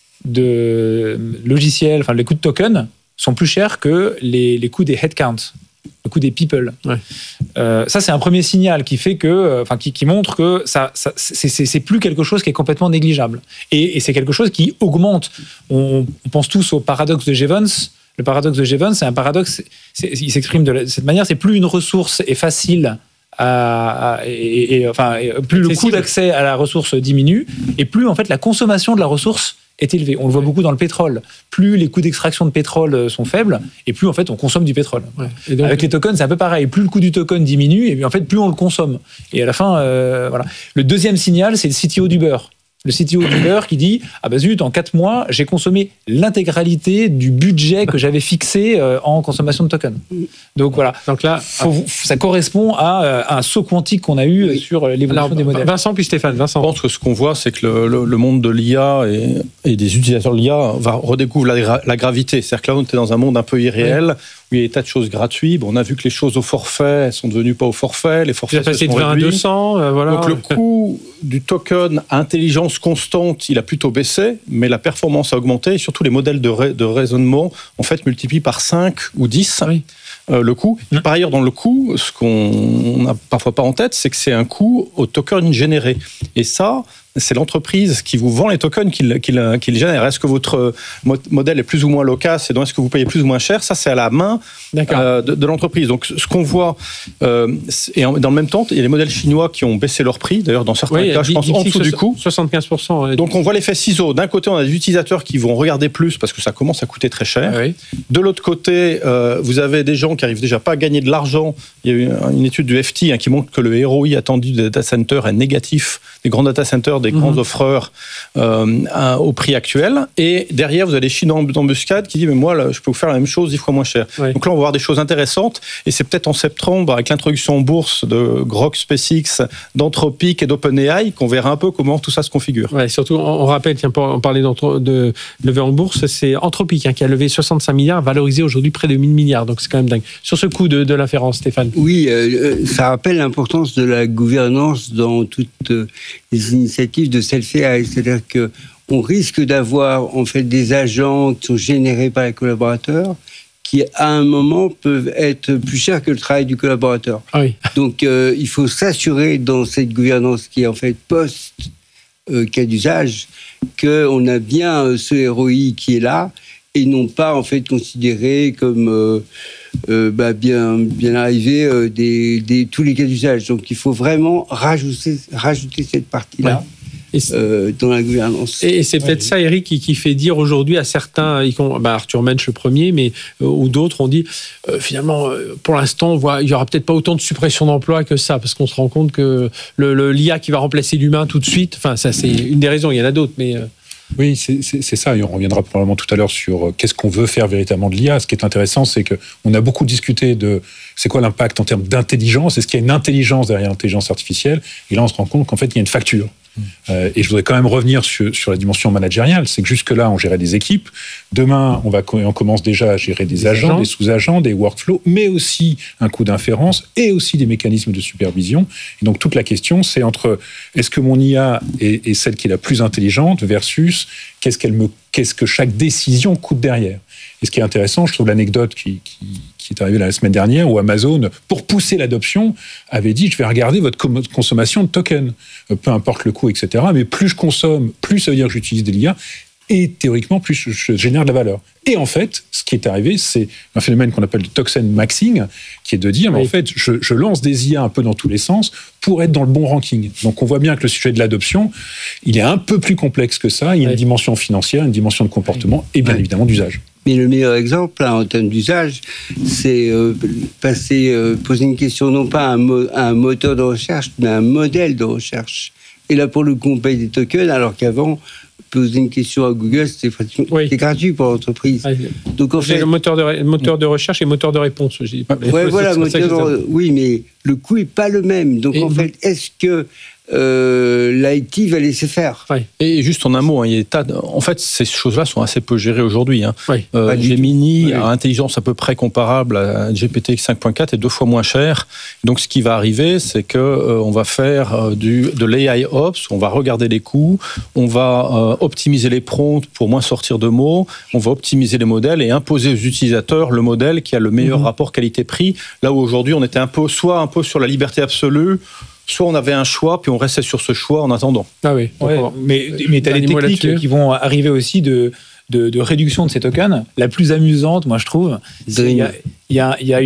de logiciels, enfin les coûts de tokens sont plus chers que les, les coûts des headcounts, le coût des people. Ouais. Euh, ça, c'est un premier signal qui fait que, enfin, qui, qui montre que ça, ça c'est, c'est, c'est plus quelque chose qui est complètement négligeable. Et, et c'est quelque chose qui augmente. On, on pense tous au paradoxe de Jevons. Le paradoxe de Jevons, c'est un paradoxe. C'est, il s'exprime de, la, de cette manière. C'est plus une ressource est facile. À, à, et, et, enfin, plus le coût d'accès à la ressource diminue, et plus en fait la consommation de la ressource est élevé. On le voit beaucoup dans le pétrole. Plus les coûts d'extraction de pétrole sont faibles, et plus en fait on consomme du pétrole. Ouais. Et donc, avec les tokens, c'est un peu pareil. Plus le coût du token diminue, et en fait plus on le consomme. Et à la fin, euh, voilà. Le deuxième signal, c'est le C T O d'Uber. Le C T O d'Uber qui dit « Ah bah zut, en quatre mois, j'ai consommé l'intégralité du budget que j'avais fixé euh, en consommation de tokens. » Donc voilà. Donc là, faut, ça correspond à, à un saut quantique qu'on a eu oui. sur l'évolution Alors, des modèles. Vincent puis Stéphane. Vincent. Je pense que ce qu'on voit, c'est que le, le, le monde de l'I A et, et des utilisateurs de l'I A va redécouvrir la, gra- la gravité. C'est-à-dire que là, on était dans un monde un peu irréel. Oui. Où il y a des tas de choses gratuites. Bon, on a vu que les choses au forfait, elles sont devenues pas au forfait. Les forfaits sont réduits. de vingt à deux cents, euh, voilà. Donc le coût du token à intelligence constante, il a plutôt baissé, mais la performance a augmenté. Et surtout, les modèles de, ra- de raisonnement, en fait, multiplient par cinq ou dix oui. euh, le coût. Mmh. Par ailleurs, dans le coût, ce qu'on n'a parfois pas en tête, c'est que c'est un coût au token généré. Et ça, c'est l'entreprise qui vous vend les tokens qui le, qui le, qui le génère. Est-ce que votre modèle est plus ou moins loquace et donc est-ce que vous payez plus ou moins cher ? Ça, c'est à la main euh, de, de l'entreprise. Donc, ce qu'on voit, euh, et en, dans le même temps, il y a les modèles chinois qui ont baissé leur prix. D'ailleurs, dans certains oui, cas, je pense en dessous du coût. soixante-quinze pour cent. Donc, on voit l'effet ciseau. D'un côté, on a des utilisateurs qui vont regarder plus parce que ça commence à coûter très cher. Oui. De l'autre côté, euh, vous avez des gens qui arrivent déjà pas à gagner de l'argent. Il y a eu une étude du F T hein, qui montre que le R O I attendu des data centers est négatif, des grands data centers des grands mmh. offreurs euh, à, au prix actuel. Et derrière, vous avez Chine d'embuscade qui dit, mais moi, là, je peux vous faire la même chose dix fois moins cher. Ouais. Donc là, on va voir des choses intéressantes. Et c'est peut-être en septembre, avec l'introduction en bourse de Grok, SpaceX, d'Anthropic et d'OpenAI, qu'on verra un peu comment tout ça se configure. Ouais, surtout, on rappelle, tiens, pour en parler de lever en bourse, c'est Anthropic hein, qui a levé soixante-cinq milliards, valorisé aujourd'hui près de mille milliards. Donc c'est quand même dingue. Sur ce coup de, de l'inférence, Stéphane. Oui, euh, ça rappelle l'importance de la gouvernance dans toutes euh, les initiatives de self-A I. C'est-à-dire qu'on risque d'avoir en fait des agents qui sont générés par les collaborateurs qui, à un moment, peuvent être plus chers que le travail du collaborateur. Ah oui. Donc, euh, il faut s'assurer dans cette gouvernance qui est en fait post euh, cas d'usage qu'on a bien euh, ce R O I qui est là et non pas en fait considéré comme euh, euh, bah, bien bien arrivé euh, des, des tous les cas d'usage. Donc, il faut vraiment rajouter rajouter cette partie-là. Ouais. Euh, dans la gouvernance. Et c'est peut-être ouais. ça, Eric, qui, qui fait dire aujourd'hui à certains, bah Arthur Mensch le premier, mais euh, ou d'autres, on dit euh, finalement, euh, pour l'instant, on voit, il y aura peut-être pas autant de suppression d'emplois que ça, parce qu'on se rend compte que le, le, l'I A qui va remplacer l'humain tout de suite, enfin ça c'est une des raisons, il y en a d'autres, mais... Euh... Oui, c'est, c'est, c'est ça, et on reviendra probablement tout à l'heure sur qu'est-ce qu'on veut faire véritablement de l'I A. Ce qui est intéressant, c'est qu'on a beaucoup discuté de c'est quoi l'impact en termes d'intelligence, est-ce qu'il y a une intelligence derrière l'intelligence artificielle, et là on se rend compte qu'en fait il y a une facture. Euh, et je voudrais quand même revenir sur, sur la dimension managériale. C'est que jusque-là, on gérait des équipes. Demain, on, va, on commence déjà à gérer des, des agents, agents, des sous-agents, des workflows, mais aussi un coût d'inférence et aussi des mécanismes de supervision. Et donc, toute la question, c'est entre est-ce que mon I A est, est celle qui est la plus intelligente versus qu'est-ce, qu'elle me, qu'est-ce que chaque décision coûte derrière. Et ce qui est intéressant, je trouve l'anecdote qui, qui, qui est arrivée la semaine dernière où Amazon, pour pousser l'adoption, avait dit « je vais regarder votre consommation de tokens, peu importe le coût, et cetera. Mais plus je consomme, plus ça veut dire que j'utilise des I A, et théoriquement, plus je, je génère de la valeur. » Et en fait, ce qui est arrivé, c'est un phénomène qu'on appelle le token maxing, qui est de dire, mais oui. en fait, je, je lance des I A un peu dans tous les sens pour être dans le bon ranking. Donc, on voit bien que le sujet de l'adoption, il est un peu plus complexe que ça. Il y a oui. une dimension financière, une dimension de comportement oui. et bien oui. évidemment d'usage. Mais le meilleur exemple, là, en termes d'usage, c'est euh, passer, euh, poser une question non pas à un, mo- à un moteur de recherche, mais à un modèle de recherche. Et là, pour le coup, on paye des tokens, alors qu'avant, poser une question à Google, c'était, oui. c'était gratuit pour l'entreprise. Ah, donc, en fait, le moteur de, ré- moteur de recherche et moteur de réponse. Je dis. Ouais, ouais, voilà, moteur de, oui, mais le coût n'est pas le même. Donc, et en fait, est-ce que Euh, l'I T va laisser faire. Ouais. Et juste en un mot, hein, il y a des tas de... en fait, ces choses-là sont assez peu gérées aujourd'hui. Hein. Ouais. Euh, Gemini a ouais. intelligence à peu près comparable à G P T cinq point quatre et deux fois moins cher. Donc, ce qui va arriver, c'est que euh, on va faire euh, du de l'A I Ops, on va regarder les coûts, on va euh, optimiser les prompts pour moins sortir de mots, on va optimiser les modèles et imposer aux utilisateurs le modèle qui a le meilleur mmh. rapport qualité-prix. Là où aujourd'hui, on était un peu soit un peu sur la liberté absolue. Soit on avait un choix, puis on restait sur ce choix en attendant. Ah oui. Ouais, mais mais tu as des techniques qui vont arriver aussi de, de, de réduction de ces tokens. La plus amusante, moi je trouve, il y a, y, a, y, a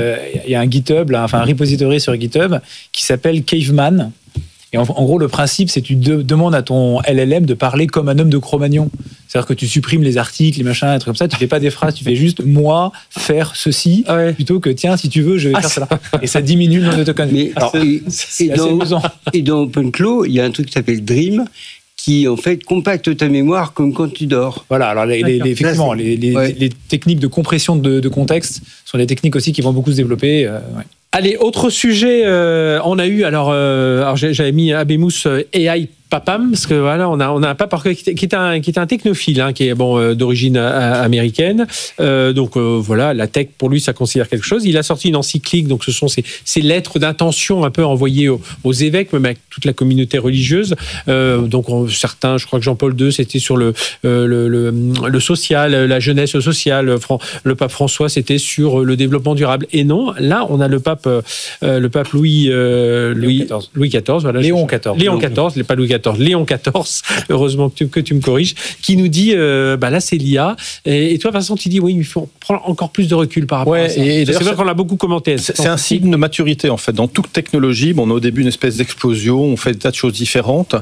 y a un GitHub, là, enfin un repository sur GitHub qui s'appelle Caveman. Et en, en gros, le principe, c'est que tu de, demandes à ton L L M de parler comme un homme de Cro-Magnon. C'est-à-dire que tu supprimes les articles, les machins, des trucs comme ça. Tu fais pas des phrases, tu fais juste moi faire ceci ah ouais. plutôt que tiens, si tu veux, je vais ah, faire cela. Et ça diminue le nombre de tokens. Mais alors, et, et, dans, et dans OpenClaw, il y a un truc qui s'appelle Dream, qui en fait compacte ta mémoire comme quand tu dors. Voilà, alors les, les, les, effectivement, les, les, ouais. les techniques de compression de, de contexte sont des techniques aussi qui vont beaucoup se développer. Euh, ouais. Allez, autre sujet, euh, on a eu, alors, euh, alors j'avais mis Abemous euh, A I Papam, parce que voilà, on a, on a un pape qui, qui est un, qui est un technophile, hein, qui est bon, euh, d'origine euh, américaine. Euh, donc euh, voilà, la tech pour lui, ça considère quelque chose. Il a sorti une encyclique, donc ce sont ces, ces lettres d'intention un peu envoyées aux, aux évêques, même avec toute la communauté religieuse. Euh, donc on, certains, je crois que Jean-Paul deux, c'était sur le, euh, le, le, le social, la jeunesse sociale. Le pape François, c'était sur le développement durable. Et non, là, on a le pape, euh, le pape Louis, euh, Louis, Louis quatorze, voilà. Léon quatorze. Léon quatorze, pas Louis quatorze. Léon quatorze, heureusement que tu, que tu me corriges, qui nous dit, euh, bah là c'est l'I A. Et, et toi Vincent, tu dis oui, il faut prendre encore plus de recul par rapport ouais, à ça. Et c'est vrai qu'on l'a beaucoup commenté. C'est, c'est un signe de maturité en fait. Dans toute technologie, bon, on a au début une espèce d'explosion, on fait des tas de choses différentes.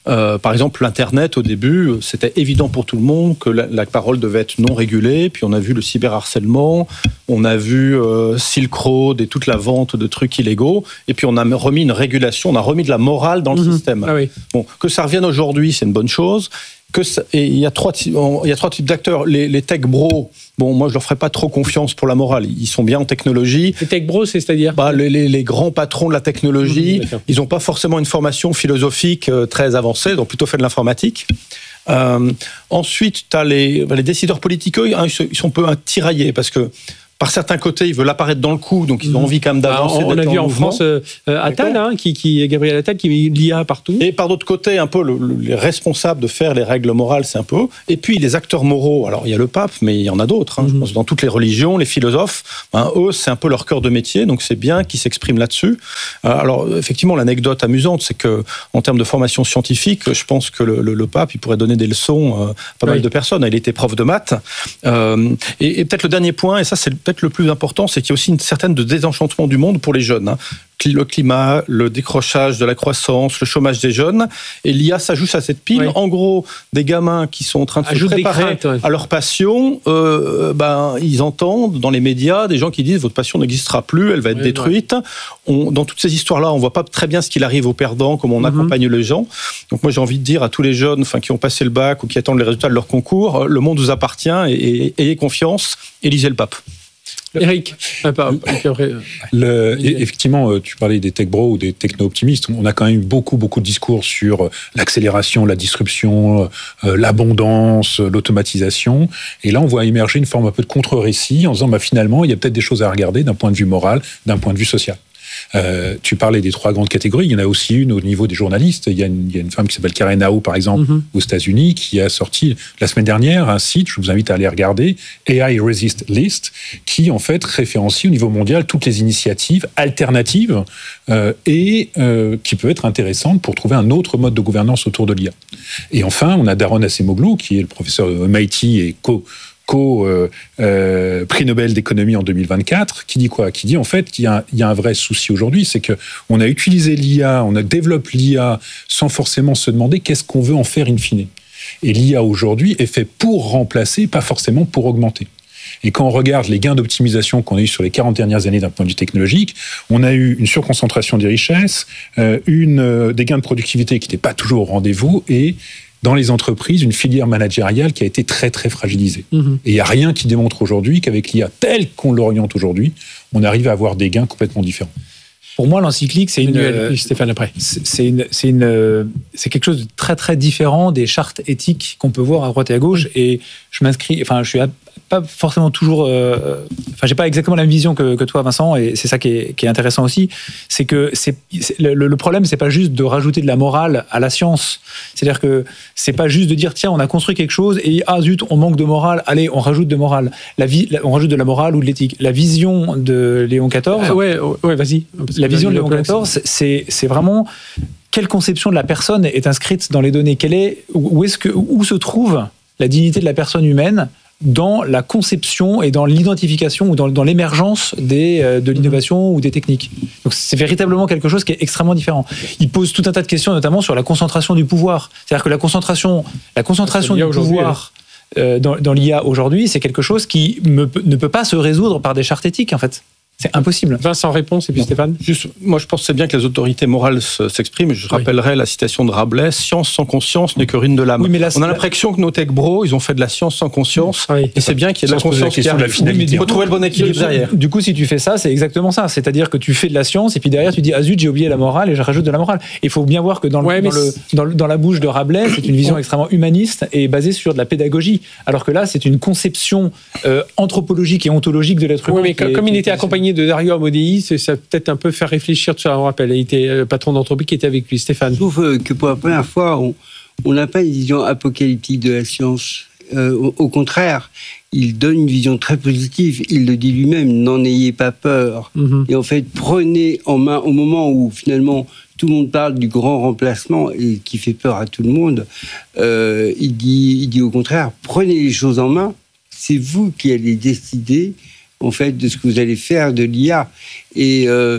Euh, par exemple, l'Internet, au début, c'était évident pour tout le monde que la, la parole devait être non régulée. Puis on a vu le cyberharcèlement, on a vu euh, Silk Road et toute la vente de trucs illégaux. Et puis on a remis une régulation, on a remis de la morale dans le mmh. système. Ah oui. Bon, que ça revienne aujourd'hui, c'est une bonne chose. Que ça, et il y a trois, il y a trois types d'acteurs. Les, les tech bros, bon, moi je leur ferai pas trop confiance pour la morale. Ils sont bien en technologie. Les tech bros, c'est-à-dire bah, les, les, les grands patrons de la technologie, mmh, ils n'ont pas forcément une formation philosophique euh, très avancée, ils ont plutôt fait de l'informatique. Euh, ensuite, tu as les, les décideurs politiques, hein, ils sont un peu tiraillés parce que par certains côtés, ils veulent apparaître dans le coup, donc ils ont envie quand même d'avancer. Ah, on a vu en, en France euh, Attal, hein, qui, qui, Gabriel Attal, qui met l'I A partout. Et par d'autre côté, un peu le, le, les responsables de faire les règles morales, c'est un peu eux. Et puis les acteurs moraux, alors il y a le pape, mais il y en a d'autres. Hein, mm-hmm. Je pense dans toutes les religions, les philosophes, hein, eux, c'est un peu leur cœur de métier, donc c'est bien qu'ils s'expriment là-dessus. Euh, alors effectivement, l'anecdote amusante, c'est que en termes de formation scientifique, je pense que le, le, le pape, il pourrait donner des leçons euh, à pas oui. mal de personnes. Il était prof de maths. Euh, et, et peut-être le dernier point, et ça c'est peut-être le plus important, c'est qu'il y a aussi une certaine de désenchantement du monde pour les jeunes. Hein. Le climat, le décrochage de la croissance, le chômage des jeunes. Et l'I A s'ajoute à cette pile. Oui. En gros, des gamins qui sont en train de Ajoute se préparer craintes, ouais. à leur passion, euh, ben, ils entendent dans les médias des gens qui disent « votre passion n'existera plus, elle va être oui, détruite ouais. ». On, dans toutes ces histoires-là, on ne voit pas très bien ce qu'il arrive aux perdants, comment on mm-hmm. accompagne les gens. Donc moi, j'ai envie de dire à tous les jeunes enfin, qui ont passé le bac ou qui attendent les résultats de leur concours, le monde vous appartient et, et ayez confiance et lisez le pape. Eric, ah, pas, après, le, effectivement, tu parlais des tech bros ou des techno-optimistes. On a quand même eu beaucoup, beaucoup de discours sur l'accélération, la disruption, l'abondance, l'automatisation. Et là, on voit émerger une forme un peu de contre-récit en disant, bah, finalement, il y a peut-être des choses à regarder d'un point de vue moral, d'un point de vue social. Euh, tu parlais des trois grandes catégories. Il y en a aussi une au niveau des journalistes. Il y a une, il y a une femme qui s'appelle Karen Nao, par exemple, mm-hmm. aux États-Unis, qui a sorti la semaine dernière un site, je vous invite à aller regarder, A I Resist List, qui en fait référencie au niveau mondial toutes les initiatives alternatives euh, et euh, qui peuvent être intéressantes pour trouver un autre mode de gouvernance autour de l'I A. Et enfin, on a Daron Acemoglu, qui est le professeur de M I T et co co euh, euh, prix Nobel d'économie en deux mille vingt-quatre, qui dit quoi ? Qui dit en fait qu'il y a, il y a un vrai souci aujourd'hui, c'est que on a utilisé l'I A, on a développé l'I A sans forcément se demander qu'est-ce qu'on veut en faire in fine. Et l'I A aujourd'hui est fait pour remplacer, pas forcément pour augmenter. Et quand on regarde les gains d'optimisation qu'on a eu sur les quarante dernières années d'un point de vue technologique, on a eu une surconcentration des richesses, euh, une, euh, des gains de productivité qui n'étaient pas toujours au rendez-vous et dans les entreprises, une filière managériale qui a été très, très fragilisée. Mmh. Et il n'y a rien qui démontre aujourd'hui qu'avec l'I A telle qu'on l'oriente aujourd'hui, on arrive à avoir des gains complètement différents. Pour moi, l'encyclique, c'est une, euh, Stéphane après. C'est une, c'est une, c'est quelque chose de très, très différent des chartes éthiques qu'on peut voir à droite et à gauche. Et je m'inscris, enfin, je suis pas forcément toujours, euh, enfin, j'ai pas exactement la même vision que, que toi, Vincent, et c'est ça qui est, qui est intéressant aussi. C'est que c'est, c'est le, le problème, c'est pas juste de rajouter de la morale à la science. C'est-à-dire que c'est pas juste de dire tiens, on a construit quelque chose et ah zut, on manque de morale. Allez, on rajoute de morale. La vie, on rajoute de la morale ou de l'éthique. La vision de Léon quatorze. Ah ouais, ouais, vas-y. La vision de Léon quatorze, c'est, c'est vraiment quelle conception de la personne est inscrite dans les données. Quelle est, où est-ce que, où se trouve la dignité de la personne humaine dans la conception et dans l'identification ou dans, dans l'émergence des, euh, de l'innovation mmh. ou des techniques. Donc c'est véritablement quelque chose qui est extrêmement différent. Il pose tout un tas de questions, notamment sur la concentration du pouvoir. C'est-à-dire que la concentration, la concentration du pouvoir euh, dans, dans l'I A aujourd'hui, c'est quelque chose qui me, ne peut pas se résoudre par des chartes éthiques, en fait. C'est impossible. Vincent réponse et puis Stéphane. Juste, moi je pense que c'est bien que les autorités morales s'expriment. Je oui. rappellerai la citation de Rabelais, science sans conscience n'est que ruine de l'âme. Oui, là, on a l'impression que nos tech bros, ils ont fait de la science sans conscience. Oui. Et c'est bien qu'il y ait de la conscience qui arrive. Il faut trouver le bon équilibre derrière. Du coup, si tu fais ça, c'est exactement ça. C'est-à-dire que tu fais de la science et puis derrière tu dis ah zut, j'ai oublié la morale et je rajoute de la morale. Il faut bien voir que dans, ouais, le, dans, le, dans, le, dans la bouche de Rabelais, c'est une vision extrêmement humaniste et basée sur de la pédagogie. Alors que là, c'est une conception euh, anthropologique et ontologique de l'être humain. Oui, mais comme, comme il était accompagné de Dario Amodei, ça peut-être un peu faire réfléchir. Tu on rappelle, il était le patron d'entreprise qui était avec lui, Stéphane. Je trouve que pour la première fois, on n'a pas une vision apocalyptique de la science. Euh, au, au contraire, il donne une vision très positive. Il le dit lui-même, n'en ayez pas peur. Mm-hmm. Et en fait, prenez en main, au moment où finalement tout le monde parle du grand remplacement et qui fait peur à tout le monde, euh, il dit, il dit au contraire, prenez les choses en main. C'est vous qui allez décider en fait, de ce que vous allez faire de l'I A. Et euh, je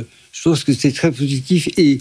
je pense que c'est très positif et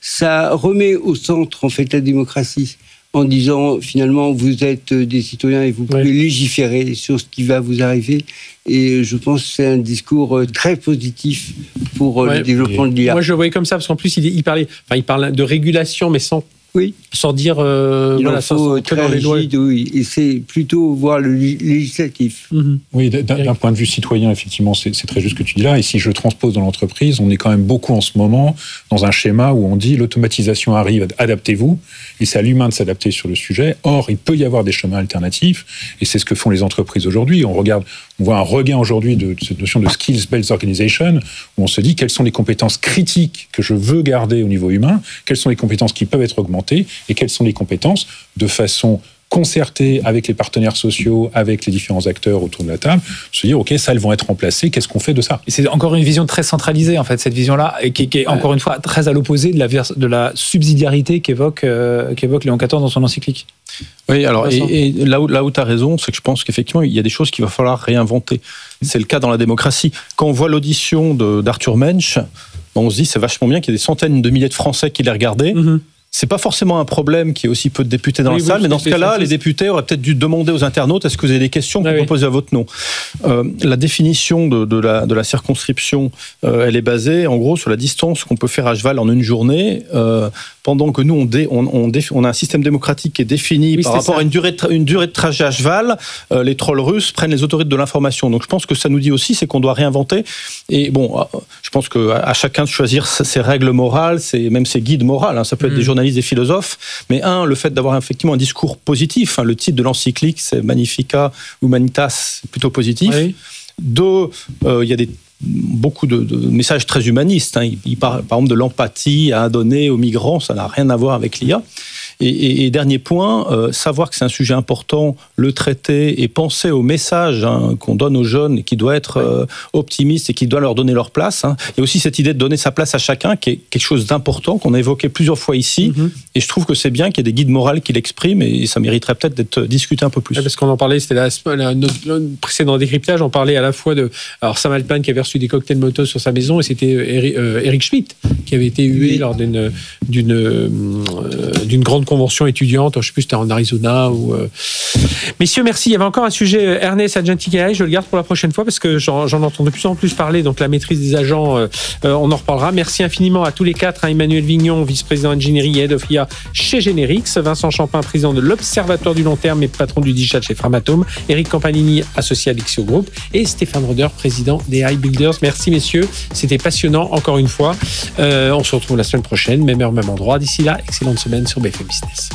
ça remet au centre en fait la démocratie en disant finalement vous êtes des citoyens et vous pouvez oui. légiférer sur ce qui va vous arriver. Et je pense que c'est un discours très positif pour ouais, le développement de l'I A. Moi, je le voyais comme ça, parce qu'en plus, il, il, parlait, enfin, il parle de régulation, mais sans, oui. sans dire... Euh, il voilà, en faut sans, très rigide, oui. Et c'est plutôt voir le législatif. Mm-hmm. Oui, d'un, d'un point de vue citoyen, effectivement, c'est, c'est très juste ce que tu dis là. Et si je transpose dans l'entreprise, on est quand même beaucoup en ce moment dans un schéma où on dit l'automatisation arrive, adaptez-vous, et c'est à l'humain de s'adapter sur le sujet. Or, il peut y avoir des chemins alternatifs, et c'est ce que font les entreprises aujourd'hui. On regarde, on voit un regain aujourd'hui de, de cette notion de skills-based organization, où on se dit quelles sont les compétences critiques que je veux garder au niveau humain, quelles sont les compétences qui peuvent être augmentées, et quelles sont les compétences de façon concertée avec les partenaires sociaux, avec les différents acteurs autour de la table, se dire, OK, ça, elles vont être remplacées, qu'est-ce qu'on fait de ça ? Et c'est encore une vision très centralisée, en fait, cette vision-là, et qui, qui est, encore une fois, très à l'opposé de la, de la subsidiarité qu'évoque, euh, qu'évoque Léon quatorze dans son encyclique. Oui, alors, et, et là où, là où tu as raison, c'est que je pense qu'effectivement, il y a des choses qu'il va falloir réinventer. C'est le cas dans la démocratie. Quand on voit l'audition de, d'Arthur Mensch, on se dit, c'est vachement bien qu'il y ait des centaines de milliers de Français qui l'aient regardé. Mm-hmm. C'est pas forcément un problème qu'il y ait aussi peu de députés dans oui, la salle, mais dans ce cas-là, les députés auraient peut-être dû demander aux internautes est-ce que vous avez des questions qu'on ah, peut oui. poser à votre nom. Euh, la définition de, de, la, de la circonscription, euh, elle est basée en gros sur la distance qu'on peut faire à cheval en une journée, euh, pendant que nous, on, dé, on, on, dé, on a un système démocratique qui est défini oui, par rapport ça. à une durée, de, une durée de trajet à cheval. Euh, les trolls russes prennent les autorités de l'information. Donc je pense que ça nous dit aussi, c'est qu'on doit réinventer. Et bon, je pense qu'à à chacun de choisir ses règles morales, ses, même ses guides morales. Hein, ça peut être mmh. des journalistes, des philosophes, mais un, le fait d'avoir effectivement un discours positif, hein, le titre de l'encyclique, c'est Magnifica Humanitas, c'est plutôt positif. Oui. Deux, euh, il y a des beaucoup de, de messages très humanistes. Hein. Il, il parle par exemple de l'empathie à donner aux migrants, ça n'a rien à voir avec l'I A. Et, et, et dernier point, euh, savoir que c'est un sujet important, le traiter et penser au message hein, qu'on donne aux jeunes et qui doit être euh, optimiste et qui doit leur donner leur place. Hein. Il y a aussi cette idée de donner sa place à chacun qui est quelque chose d'important, qu'on a évoqué plusieurs fois ici. Mm-hmm. Et je trouve que c'est bien qu'il y ait des guides moraux qui l'expriment et ça mériterait peut-être d'être discuté un peu plus. Ouais, parce qu'on en parlait, c'était la, la, notre, notre précédent décryptage, on parlait à la fois de alors Sam Altman qui avait reçu des cocktails Molotov sur sa maison et c'était Eric, euh, Eric Schmidt qui avait été hué oui. lors d'une, d'une, euh, d'une grande convention étudiante, je ne sais plus, c'était en Arizona. Ou, euh... Messieurs, merci. Il y avait encore un sujet, Ernest Agenticae, je le garde pour la prochaine fois parce que j'en, j'en entends de plus en plus parler, donc la maîtrise des agents, euh, euh, on en reparlera. Merci infiniment à tous les quatre, hein, Emmanuel Vignon, vice-président ingénierie et head of I A chez Generix, Vincent Champin, président de l'Observatoire du long terme et patron du digital chez Framatome, Eric Campanini, associé à Lexio Group et Stéphane Roder, président des iBuilders. Merci messieurs, c'était passionnant encore une fois. Euh, on se retrouve la semaine prochaine, même heure, même endroit. D'ici là, excellente semaine sur B F M Business.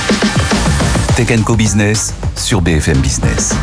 Tech and Co Business sur B F M Business.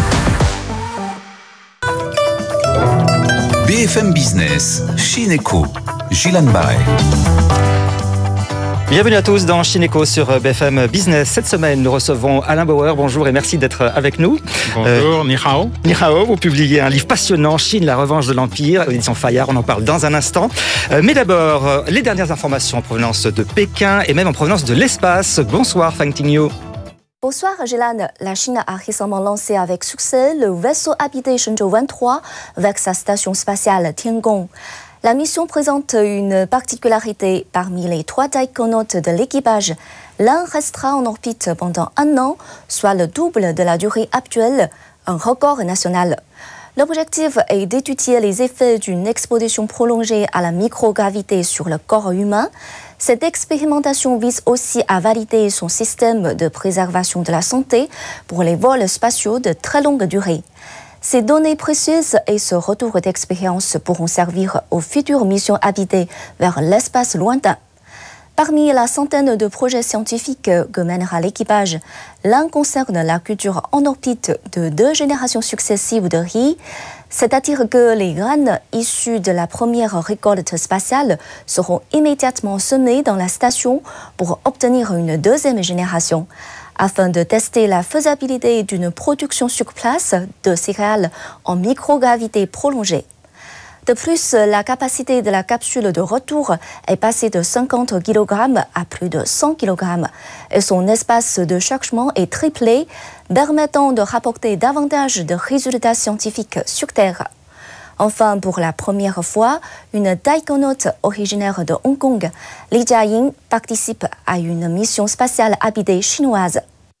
B F M Business, Chineco, Gilles Bay. Bienvenue à tous dans Chineco sur B F M Business. Cette semaine, nous recevons Alain Bauer. Bonjour et merci d'être avec nous. Bonjour, euh, ni hao. Ni hao, vous publiez un livre passionnant, Chine, la revanche de l'Empire, édition Fayard. On en parle dans un instant. Euh, mais d'abord, euh, les dernières informations en provenance de Pékin et même en provenance de l'espace. Bonsoir, Fang Tingyu. Bonsoir, Gilles. La Chine a récemment lancé avec succès le vaisseau habité Shenzhou vingt-trois avec sa station spatiale Tiangong. La mission présente une particularité. Parmi les trois taïkonautes de l'équipage, l'un restera en orbite pendant un an, soit le double de la durée actuelle, un record national. L'objectif est d'étudier les effets d'une exposition prolongée à la microgravité sur le corps humain. Cette expérimentation vise aussi à valider son système de préservation de la santé pour les vols spatiaux de très longue durée. Ces données précieuses et ce retour d'expérience pourront servir aux futures missions habitées vers l'espace lointain. Parmi la centaine de projets scientifiques que mènera l'équipage, l'un concerne la culture en orbite de deux générations successives de riz, c'est-à-dire que les graines issues de la première récolte spatiale seront immédiatement semées dans la station pour obtenir une deuxième génération, afin de tester la faisabilité d'une production sur place de céréales en microgravité prolongée. De plus, la capacité de la capsule de retour est passée de cinquante kilogrammes à plus de cent kilogrammes et son espace de chargement est triplé, permettant de rapporter davantage de résultats scientifiques sur Terre. Enfin, pour la première fois, une taïkonaute originaire de Hong Kong, Li Jiaying, participe à une mission spatiale habitée chinoise.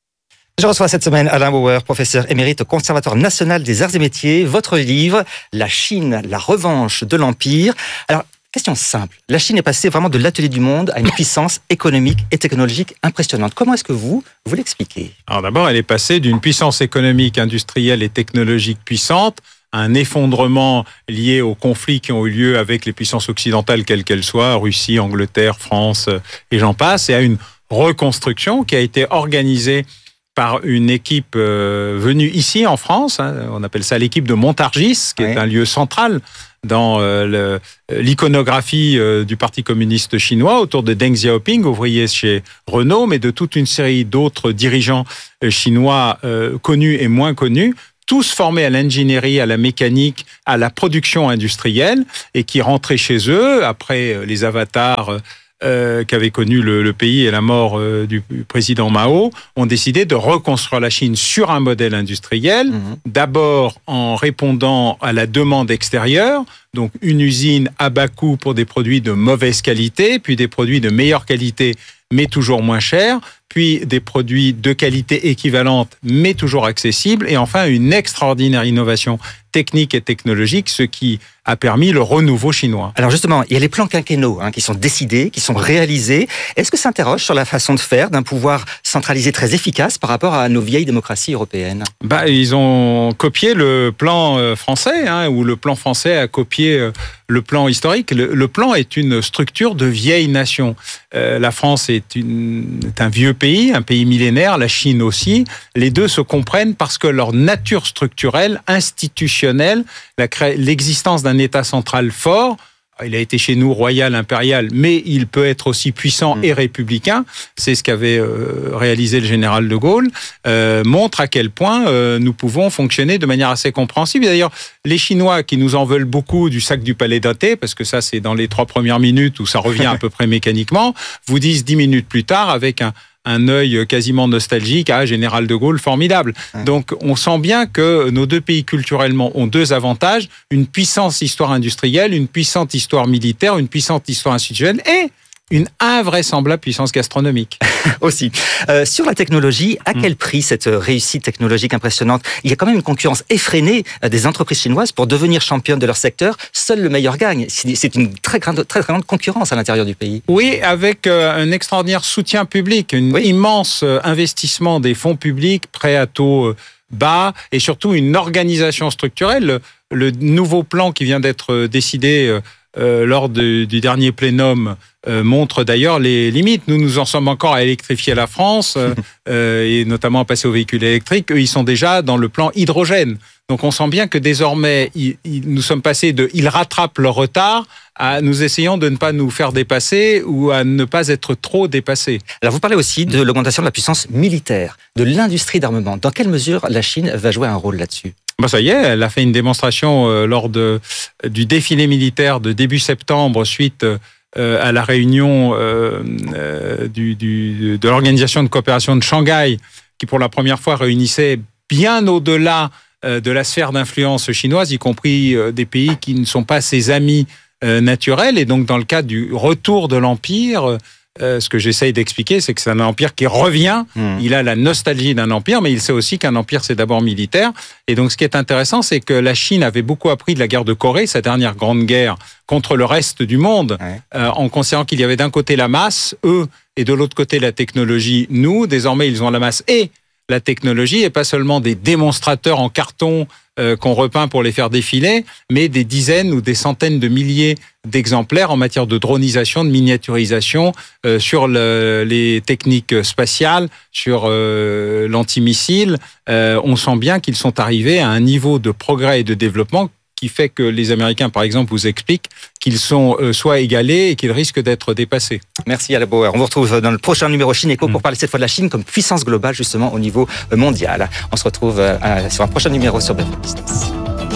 Je reçois cette semaine Alain Bauer, professeur émérite au Conservatoire national des arts et métiers. Votre livre, La Chine, la revanche de l'Empire. Alors, question simple. La Chine est passée vraiment de l'atelier du monde à une puissance économique et technologique impressionnante. Comment est-ce que vous, vous l'expliquez ? Alors d'abord, elle est passée d'une puissance économique, industrielle et technologique puissante à un effondrement lié aux conflits qui ont eu lieu avec les puissances occidentales, quelles qu'elles soient, Russie, Angleterre, France et j'en passe, et à une reconstruction qui a été organisée par une équipe euh, venue ici en France, hein, on appelle ça l'équipe de Montargis, qui oui. est un lieu central dans euh, le, l'iconographie euh, du Parti communiste chinois, autour de Deng Xiaoping, ouvrier chez Renault, mais de toute une série d'autres dirigeants euh, chinois euh, connus et moins connus, tous formés à l'ingénierie, à la mécanique, à la production industrielle, et qui rentraient chez eux après les avatars euh, Euh, qu'avait connu le, le pays et la mort euh, du président Mao, ont décidé de reconstruire la Chine sur un modèle industriel, mmh. d'abord en répondant à la demande extérieure, donc une usine à bas coût pour des produits de mauvaise qualité, puis des produits de meilleure qualité mais toujours moins chers, puis des produits de qualité équivalente mais toujours accessibles, et enfin une extraordinaire innovation technique et technologique, ce qui a permis le renouveau chinois. Alors justement, il y a les plans quinquennaux hein, qui sont décidés, qui sont réalisés. Est-ce que ça s'interroge sur la façon de faire d'un pouvoir centralisé très efficace par rapport à nos vieilles démocraties européennes ? Bah, ils ont copié le plan français, hein, où le plan français a copié le plan historique. Le, le plan est une structure de vieille nation. Euh, la France est, une, est un vieux pays, un pays millénaire, la Chine aussi. Les deux se comprennent parce que leur nature structurelle, institutionnelle, la cré... l'existence d'un État central fort, il a été chez nous royal, impérial, mais il peut être aussi puissant et républicain, c'est ce qu'avait euh, réalisé le général de Gaulle, euh, montre à quel point euh, nous pouvons fonctionner de manière assez compréhensible. Et d'ailleurs, les Chinois qui nous en veulent beaucoup du sac du Palais d'Athée, parce que ça c'est dans les trois premières minutes où ça revient à peu près mécaniquement, vous disent dix minutes plus tard avec un un œil quasiment nostalgique, ah, Général de Gaulle, formidable. Donc, on sent bien que nos deux pays culturellement ont deux avantages, une puissante histoire industrielle, une puissante histoire militaire, une puissante histoire institutionnelle et une invraisemblable puissance gastronomique. Aussi. Euh, sur la technologie, à quel prix cette réussite technologique impressionnante ? Il y a quand même une concurrence effrénée des entreprises chinoises pour devenir championnes de leur secteur. Seul le meilleur gagne. C'est une très grande, très grande concurrence à l'intérieur du pays. Oui, avec un extraordinaire soutien public, un oui. immense investissement des fonds publics, prêts à taux bas, et surtout une organisation structurelle. Le, le nouveau plan qui vient d'être décidé Euh, lors de, du dernier plénum euh, montre d'ailleurs les limites. Nous, nous en sommes encore à électrifier la France euh, euh, et notamment à passer aux véhicules électriques. Eux, ils sont déjà dans le plan hydrogène. Donc, on sent bien que désormais, ils, ils, nous sommes passés de « ils rattrapent leur retard » à nous essayons de ne pas nous faire dépasser ou à ne pas être trop dépassés. Alors, vous parlez aussi de l'augmentation de la puissance militaire, de l'industrie d'armement. Dans quelle mesure la Chine va jouer un rôle là-dessus ? Ben ça y est, elle a fait une démonstration euh, lors de, du défilé militaire de début septembre suite euh, à la réunion euh, euh, du, du, de l'Organisation de coopération de Shanghai qui pour la première fois réunissait bien au-delà euh, de la sphère d'influence chinoise, y compris euh, des pays qui ne sont pas ses amis euh, naturels. Et donc dans le cadre du retour de l'Empire, Euh, ce que j'essaye d'expliquer, c'est que c'est un empire qui revient. Mmh. Il a la nostalgie d'un empire, mais il sait aussi qu'un empire, c'est d'abord militaire. Et donc, ce qui est intéressant, c'est que la Chine avait beaucoup appris de la guerre de Corée, sa dernière grande guerre contre le reste du monde, ouais. euh, en considérant qu'il y avait d'un côté la masse, eux, et de l'autre côté la technologie, nous. Désormais, ils ont la masse et la technologie, et pas seulement des démonstrateurs en carton euh, qu'on repeint pour les faire défiler, mais des dizaines ou des centaines de milliers d'exemplaires en matière de dronisation, de miniaturisation, euh, sur le, les techniques spatiales, sur euh, l'antimissile. Euh, on sent bien qu'ils sont arrivés à un niveau de progrès et de développement qui fait que les Américains, par exemple, vous expliquent qu'ils sont euh, soit égalés et qu'ils risquent d'être dépassés. Merci Alain Bauer. On vous retrouve dans le prochain numéro Chineco mmh. pour parler cette fois de la Chine comme puissance globale, justement, au niveau mondial. On se retrouve euh, sur un prochain numéro sur B F M Business.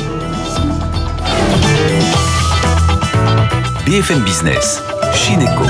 B F M Business, Chineco.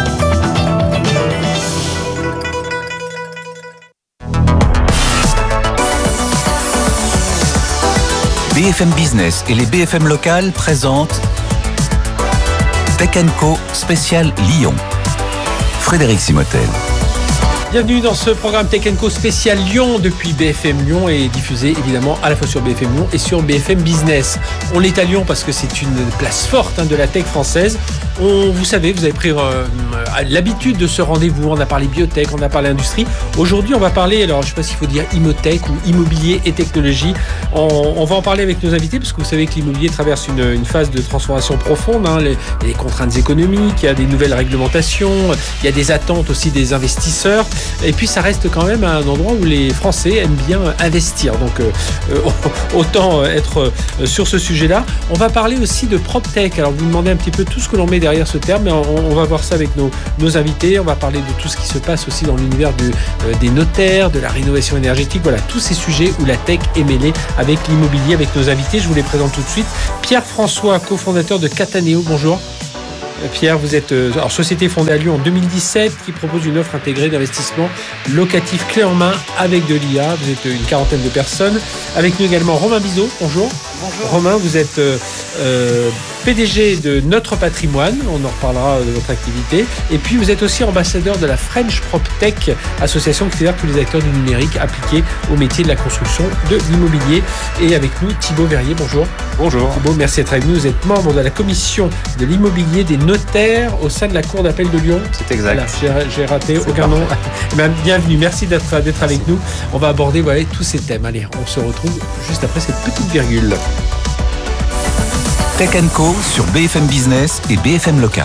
B F F M Business et les B F M locales présentent Tech and Co spécial Lyon. Frédéric Simotel. Bienvenue dans ce programme Tech and Co spécial Lyon depuis B F M Lyon et diffusé évidemment à la fois sur B F M Lyon et sur B F M Business. On est à Lyon parce que c'est une place forte hein, de la tech française. On, vous savez, vous avez pris euh, l'habitude de ce rendez-vous. On a parlé biotech, on a parlé industrie. Aujourd'hui, on va parler, alors je ne sais pas s'il faut dire immotech ou immobilier et technologie. On, on va en parler avec nos invités parce que vous savez que l'immobilier traverse une, une phase de transformation profonde. Hein, les, les contraintes économiques, il y a des nouvelles réglementations, il y a des attentes aussi des investisseurs. Et puis ça reste quand même un endroit où les Français aiment bien investir. Donc euh, autant être sur ce sujet-là. On va parler aussi de PropTech. Alors vous me demandez un petit peu tout ce que l'on met derrière ce terme, mais on, on va voir ça avec nos, nos invités. On va parler de tout ce qui se passe aussi dans l'univers du, euh, des notaires, de la rénovation énergétique. Voilà, tous ces sujets où la tech est mêlée avec l'immobilier, avec nos invités. Je vous les présente tout de suite. Pierre-François, cofondateur de Cataneo. Bonjour. Pierre, vous êtes euh, alors, société fondée à Lyon en deux mille dix-sept qui propose une offre intégrée d'investissement locatif clé en main avec de l'I A. Vous êtes une quarantaine de personnes. Avec nous également Romain Bizot. Bonjour. Bonjour. Romain, vous êtes euh, euh, P D G de Notre Patrimoine. On en reparlera de votre activité. Et puis vous êtes aussi ambassadeur de la French PropTech, association qui fédère tous les acteurs du numérique appliqués au métier de la construction de l'immobilier. Et avec nous Thibaut Verrier. Bonjour. Bonjour. Thibaut, merci d'être avec nous. Vous êtes membre de la commission de l'immobilier des notaire au sein de la Cour d'appel de Lyon. C'est exact. Voilà, j'ai, j'ai raté C'est aucun parfait. nom. Bienvenue, merci d'être, d'être avec nous. On va aborder voilà, tous ces thèmes. Allez, on se retrouve juste après cette petite virgule. Tech and Co sur B F M Business et B F M Local.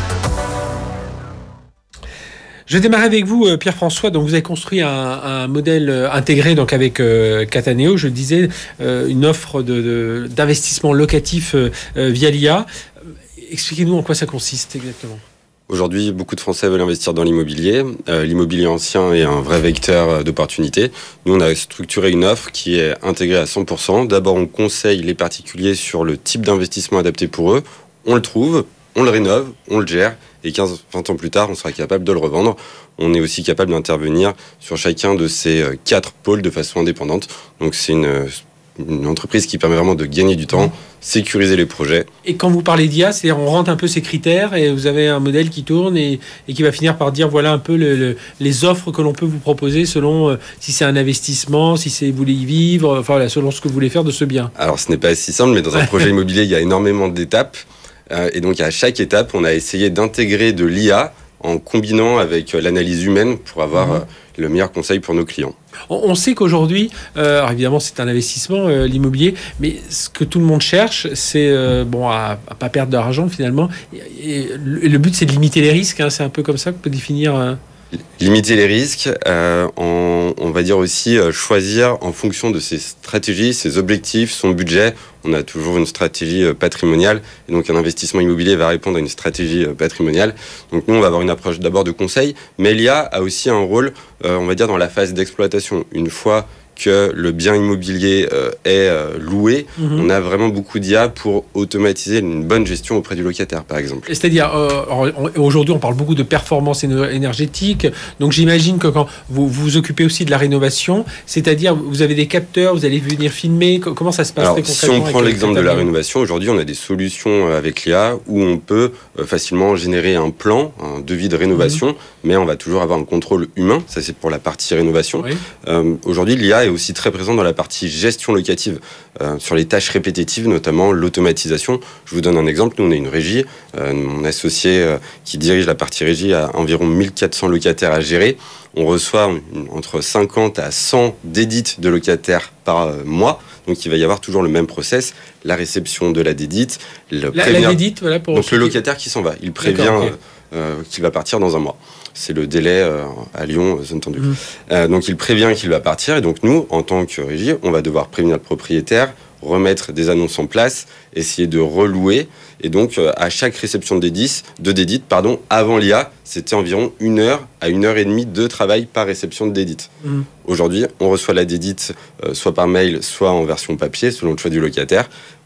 Je démarre avec vous, Pierre-François. Donc, vous avez construit un, un modèle intégré donc avec euh, Cataneo. Je disais euh, une offre de, de, d'investissement locatif euh, via l'I A. Expliquez-nous en quoi ça consiste exactement. Aujourd'hui, beaucoup de Français veulent investir dans l'immobilier. Euh, l'immobilier ancien est un vrai vecteur d'opportunité. Nous, on a structuré une offre qui est intégrée à cent pour cent. D'abord, on conseille les particuliers sur le type d'investissement adapté pour eux. On le trouve, on le rénove, on le gère. Et quinze à vingt ans plus tard, on sera capable de le revendre. On est aussi capable d'intervenir sur chacun de ces quatre pôles de façon indépendante. Donc, c'est une... une entreprise qui permet vraiment de gagner du temps, sécuriser les projets. Et quand vous parlez d'I A, c'est-à-dire on rentre un peu ces critères et vous avez un modèle qui tourne et, et qui va finir par dire voilà un peu le, le, les offres que l'on peut vous proposer selon euh, si c'est un investissement, si c'est vous voulez y vivre, enfin voilà, selon ce que vous voulez faire de ce bien. Alors ce n'est pas si simple, mais dans un projet immobilier, il y a énormément d'étapes. Euh, et donc à chaque étape, on a essayé d'intégrer de l'I A en combinant avec l'analyse humaine pour avoir mmh. le meilleur conseil pour nos clients. On sait qu'aujourd'hui, euh, alors évidemment c'est un investissement, euh, l'immobilier, mais ce que tout le monde cherche, c'est euh, bon, à ne pas perdre d'argent finalement. Et, et le, le but c'est de limiter les risques, hein, c'est un peu comme ça qu'on peut définir... Euh... Limiter les risques, euh, en, on va dire aussi euh, choisir en fonction de ses stratégies, ses objectifs, son budget. On a toujours une stratégie euh, patrimoniale, et donc un investissement immobilier va répondre à une stratégie euh, patrimoniale. Donc nous, on va avoir une approche d'abord de conseil, mais l'I A a aussi un rôle, euh, on va dire, dans la phase d'exploitation. Une fois que le bien immobilier euh, est euh, loué, mmh. on a vraiment beaucoup d'I A pour automatiser une bonne gestion auprès du locataire, par exemple. C'est-à-dire, euh, aujourd'hui, on parle beaucoup de performance énergétique, donc j'imagine que quand vous vous occupez aussi de la rénovation, c'est-à-dire, vous avez des capteurs, vous allez venir filmer, comment ça se passe? Alors, très concrètement? Si on prend l'exemple de la rénovation, aujourd'hui, on a des solutions avec l'I A où on peut euh, facilement générer un plan, un devis de rénovation, mmh. mais on va toujours avoir un contrôle humain, ça c'est pour la partie rénovation. Oui. Euh, aujourd'hui, l'I A est aussi très présent dans la partie gestion locative, euh, sur les tâches répétitives, notamment l'automatisation. Je vous donne un exemple. Nous, on a une régie. Euh, mon associé euh, qui dirige la partie régie a environ mille quatre cents locataires à gérer. On reçoit une, entre cinquante à cent dédits de locataires par euh, mois. Donc, il va y avoir toujours le même process. La réception de la dédite. Le la, la dédite, voilà. Pour Donc, le locataire qui s'en va. Il prévient okay. euh, qu'il va partir dans un mois. C'est le délai euh, à Lyon, zone tendue. Mmh. Euh, donc, il prévient qu'il va partir. Et donc, nous, en tant que régie, on va devoir prévenir le propriétaire, remettre des annonces en place, essayer de relouer. Et donc, euh, à chaque réception de dédite, de dédite pardon, avant l'I A, c'était environ une heure à une heure et demie de travail par réception de dédite. Mmh. Aujourd'hui, on reçoit la dédite euh, soit par mail, soit en version papier, selon le choix du locataire.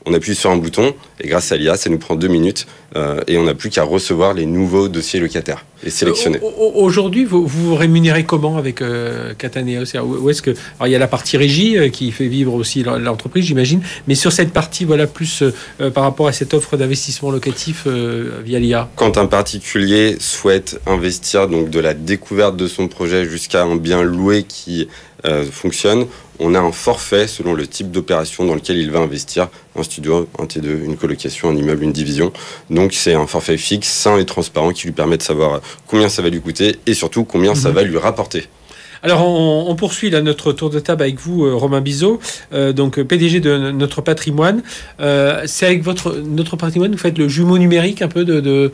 on appuie sur un bouton et grâce à l'I A, ça nous prend deux minutes euh, et on n'a plus qu'à recevoir les nouveaux dossiers locataires et sélectionner. Euh, aujourd'hui, vous vous rémunérez comment avec euh, Cataneo? Où est-ce que alors il y a la partie régie euh, qui fait vivre aussi l'entreprise, j'imagine, mais sur cette partie, voilà, plus euh, par rapport à cette offre d'investissement locatif euh, via l'I A. Quand un particulier souhaite investir donc de la découverte de son projet jusqu'à un bien loué qui euh, fonctionne, on a un forfait selon le type d'opération dans lequel il va investir, un studio, un T deux, une colocation, un immeuble, une division. Donc c'est un forfait fixe, sain et transparent qui lui permet de savoir combien ça va lui coûter et surtout combien mmh. ça va lui rapporter. Alors, on, on poursuit là notre tour de table avec vous, euh, Romain Bizot, euh, donc P D G de Notre Patrimoine. Euh, c'est avec votre Notre Patrimoine, vous faites le jumeau numérique un peu de, de,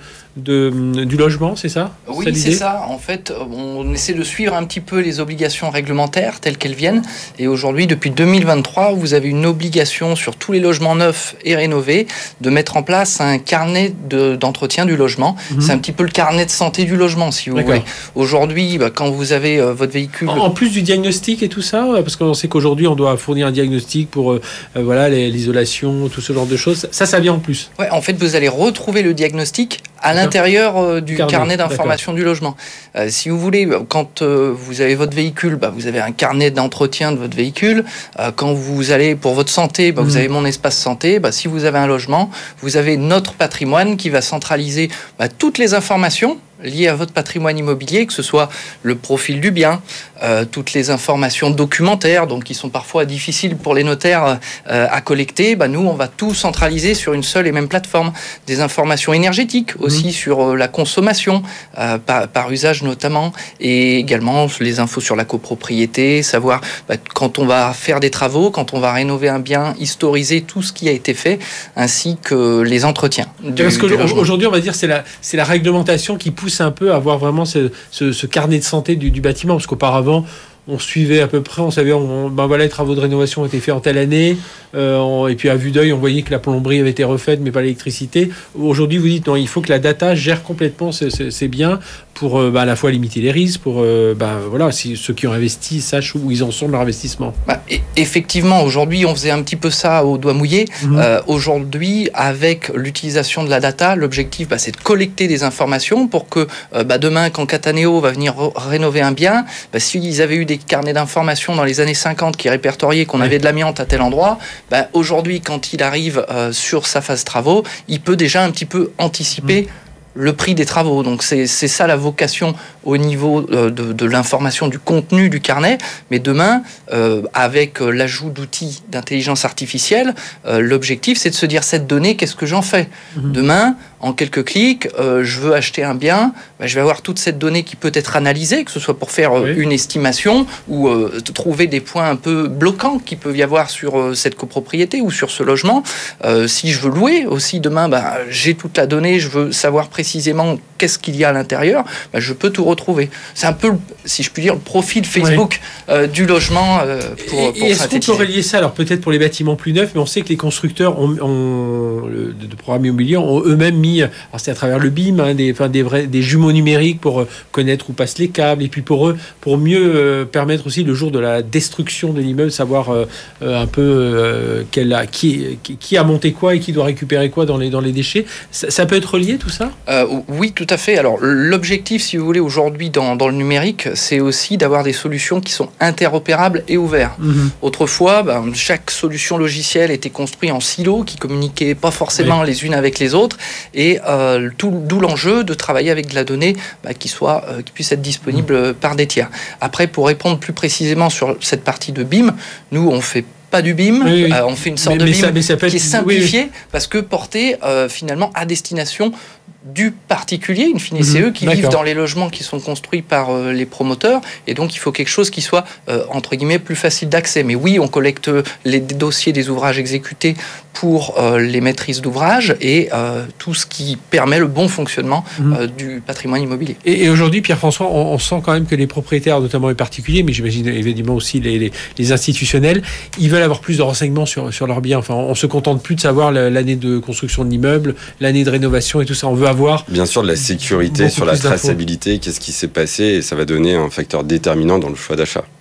de du logement, c'est ça? Oui, c'est ça. En fait, on essaie de suivre un petit peu les obligations réglementaires telles qu'elles viennent. Et aujourd'hui, depuis deux mille vingt-trois, vous avez une obligation sur tous les logements neufs et rénovés de mettre en place un carnet de, d'entretien du logement. Mmh. C'est un petit peu le carnet de santé du logement, si vous D'accord. voulez. Aujourd'hui, bah, quand vous avez euh, votre véhicule... En plus du diagnostic et tout ça, parce qu'on sait qu'aujourd'hui on doit fournir un diagnostic pour euh, voilà les, l'isolation, tout ce genre de choses. Ça, ça vient en plus. Ouais, en fait, vous allez retrouver le diagnostic à l'intérieur euh, du carnet, carnet d'information D'accord. du logement. Euh, si vous voulez, quand euh, vous avez votre véhicule, bah, vous avez un carnet d'entretien de votre véhicule. Euh, quand vous allez pour votre santé, bah, mmh. vous avez mon espace santé. Bah, si vous avez un logement, vous avez Notre Patrimoine qui va centraliser bah, toutes les informations liées à votre patrimoine immobilier, que ce soit le profil du bien, euh, toutes les informations documentaires, donc qui sont parfois difficiles pour les notaires euh, à collecter. Bah, nous, on va tout centraliser sur une seule et même plateforme. Des informations énergétiques aussi mmh. sur euh, la consommation, euh, par, par usage notamment, et également les infos sur la copropriété, savoir bah, quand on va faire des travaux, quand on va rénover un bien, historiser tout ce qui a été fait, ainsi que les entretiens. Du, Parce qu'aujourd'hui, on va dire c'est la, c'est la réglementation qui pousse un peu à avoir vraiment ce, ce, ce carnet de santé du, du bâtiment, parce qu'auparavant on suivait à peu près, on savait, on, ben voilà, les travaux de rénovation ont été faits en telle année, euh, on, et puis à vue d'œil, on voyait que la plomberie avait été refaite, mais pas l'électricité. Aujourd'hui, vous dites non, il faut que la data gère complètement ces, ces, ces biens pour euh, ben, à la fois limiter les risques, pour euh, ben, voilà, si ceux qui ont investi sachent où ils en sont de leur investissement. Bah, et, effectivement, aujourd'hui, on faisait un petit peu ça au doigt mouillé. Mmh. Euh, aujourd'hui, avec l'utilisation de la data, l'objectif, bah, c'est de collecter des informations pour que euh, bah, demain, quand Cataneo va venir r- rénover un bien, bah, s'ils avaient eu des carnets d'informations dans les années cinquante qui répertoriaient qu'on oui. avait de l'amiante à tel endroit, bah, aujourd'hui, quand il arrive euh, sur sa phase travaux, il peut déjà un petit peu anticiper mmh. le prix des travaux. Donc c'est, c'est ça la vocation au niveau euh, de, de l'information, du contenu du carnet. Mais demain, euh, avec euh, l'ajout d'outils d'intelligence artificielle, euh, l'objectif, c'est de se dire, cette donnée, qu'est-ce que j'en fais ? Mmh. Demain, en quelques clics, euh, je veux acheter un bien, bah, je vais avoir toute cette donnée qui peut être analysée, que ce soit pour faire euh, oui. une estimation ou euh, trouver des points un peu bloquants qu'il peut y avoir sur euh, cette copropriété ou sur ce logement. Euh, si je veux louer aussi demain, bah, j'ai toute la donnée, je veux savoir précisément qu'est-ce qu'il y a à l'intérieur, bah, je peux tout retrouver. C'est un peu, si je puis dire, le profil Facebook oui. euh, du logement euh, pour, et, pour et est-ce qu'on peut relier ça, alors peut-être pour les bâtiments plus neufs, mais on sait que les constructeurs ont, ont, le, de programmes immobiliers ont eux-mêmes mis, alors c'est à travers le B I M, hein, des, enfin, des, vrais, des jumeaux numériques pour euh, connaître où passent les câbles, et puis pour eux, pour mieux euh, permettre aussi le jour de la destruction de l'immeuble, savoir euh, euh, un peu euh, quel a, qui, qui, qui a monté quoi et qui doit récupérer quoi dans les, dans les déchets. Ça, ça peut être relié tout ça ? euh, Oui, tout à fait. Alors l'objectif, si vous voulez, aujourd'hui dans, dans le numérique, c'est aussi d'avoir des solutions qui sont interopérables et ouvertes. Mmh. Autrefois, ben, chaque solution logicielle était construite en silos qui communiquaient pas forcément oui. les unes avec les autres. Et euh, tout, d'où l'enjeu de travailler avec de la donnée bah, qui, soit, euh, qui puisse être disponible mmh. par des tiers. Après, pour répondre plus précisément sur cette partie de B I M, nous, on fait pas du B I M, oui, oui. Euh, on fait une sorte mais, de B I M ça, ça qui est simplifié oui, oui. parce que porté euh, finalement à destination du particulier, in fine, mmh, c'est eux qui d'accord. vivent dans les logements qui sont construits par euh, les promoteurs, et donc il faut quelque chose qui soit, euh, entre guillemets, plus facile d'accès. Mais oui, on collecte les dossiers des ouvrages exécutés pour euh, les maîtrises d'ouvrage et euh, tout ce qui permet le bon fonctionnement mmh. euh, du patrimoine immobilier. Et, et aujourd'hui, Pierre-François, on, on sent quand même que les propriétaires, notamment les particuliers, mais j'imagine évidemment aussi les, les, les institutionnels, ils veulent avoir plus de renseignements sur, sur leurs biens. Enfin, on ne se contente plus de savoir l'année de construction de l'immeuble, l'année de rénovation et tout ça. On veut avoir... Bien sûr, de la sécurité, sur la traçabilité, qu'est-ce qui s'est passé, et ça va donner un facteur déterminant dans le choix d'achat.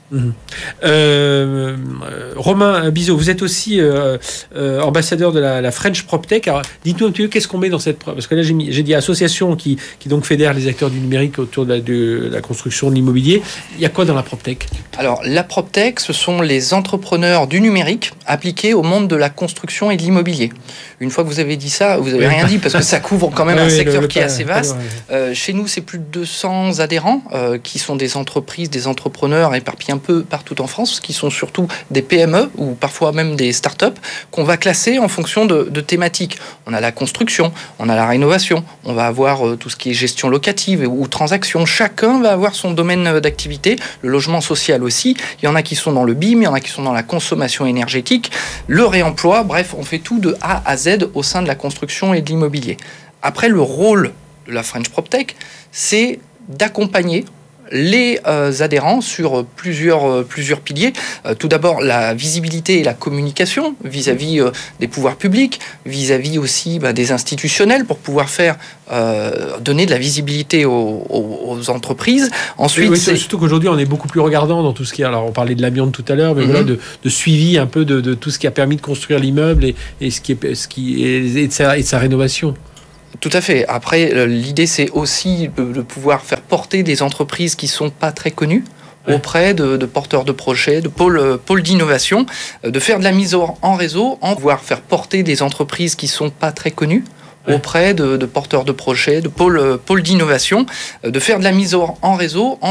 Mmh. Euh, Romain Bizot, vous êtes aussi euh, euh, ambassadeur de la, la French PropTech. Alors, dites-nous un petit peu qu'est-ce qu'on met dans cette... Parce que là, j'ai, mis, j'ai dit association qui, qui donc fédère les acteurs du numérique autour de la, de la construction de l'immobilier. Il y a quoi dans la PropTech ? Alors, la PropTech, ce sont les entrepreneurs du numérique appliqués au monde de la construction et de l'immobilier. Une fois que vous avez dit ça, vous n'avez oui. rien dit, parce que ça couvre quand même oui, un secteur le, le qui est assez vaste. Euh, chez nous, c'est plus de deux cents adhérents euh, qui sont des entreprises, des entrepreneurs éparpillés un peu partout en France, qui sont surtout des P M E ou parfois même des startups qu'on va classer en fonction de, de thématiques. On a la construction, on a la rénovation, on va avoir euh, tout ce qui est gestion locative ou, ou transaction. Chacun va avoir son domaine d'activité. Le logement social aussi. Il y en a qui sont dans le B I M, il y en a qui sont dans la consommation énergétique, le réemploi. Bref, on fait tout de A à Z au sein de la construction et de l'immobilier. Après, le rôle de la French PropTech, c'est d'accompagner les euh, adhérents sur plusieurs, euh, plusieurs piliers. Euh, tout d'abord, la visibilité et la communication vis-à-vis euh, des pouvoirs publics, vis-à-vis aussi bah, des institutionnels pour pouvoir faire euh, donner de la visibilité aux, aux, aux entreprises. Ensuite, oui, c'est... surtout qu'aujourd'hui, on est beaucoup plus regardant dans tout ce qui est... Alors, on parlait de l'amiante tout à l'heure, mais mm-hmm. voilà, de, de suivi un peu de, de tout ce qui a permis de construire l'immeuble et, et, ce qui est, ce qui est, et, de sa, et de sa rénovation. Tout à fait. Après, l'idée, c'est aussi de pouvoir faire porter des entreprises qui ne sont pas très connues ouais. auprès de, de porteurs de projets, de pôles, pôles d'innovation, de faire de la mise en réseau, en pouvoir faire porter des entreprises qui ne sont pas très connues ouais. auprès de, de porteurs de projets, de pôles, pôles d'innovation, de faire de la mise en réseau, en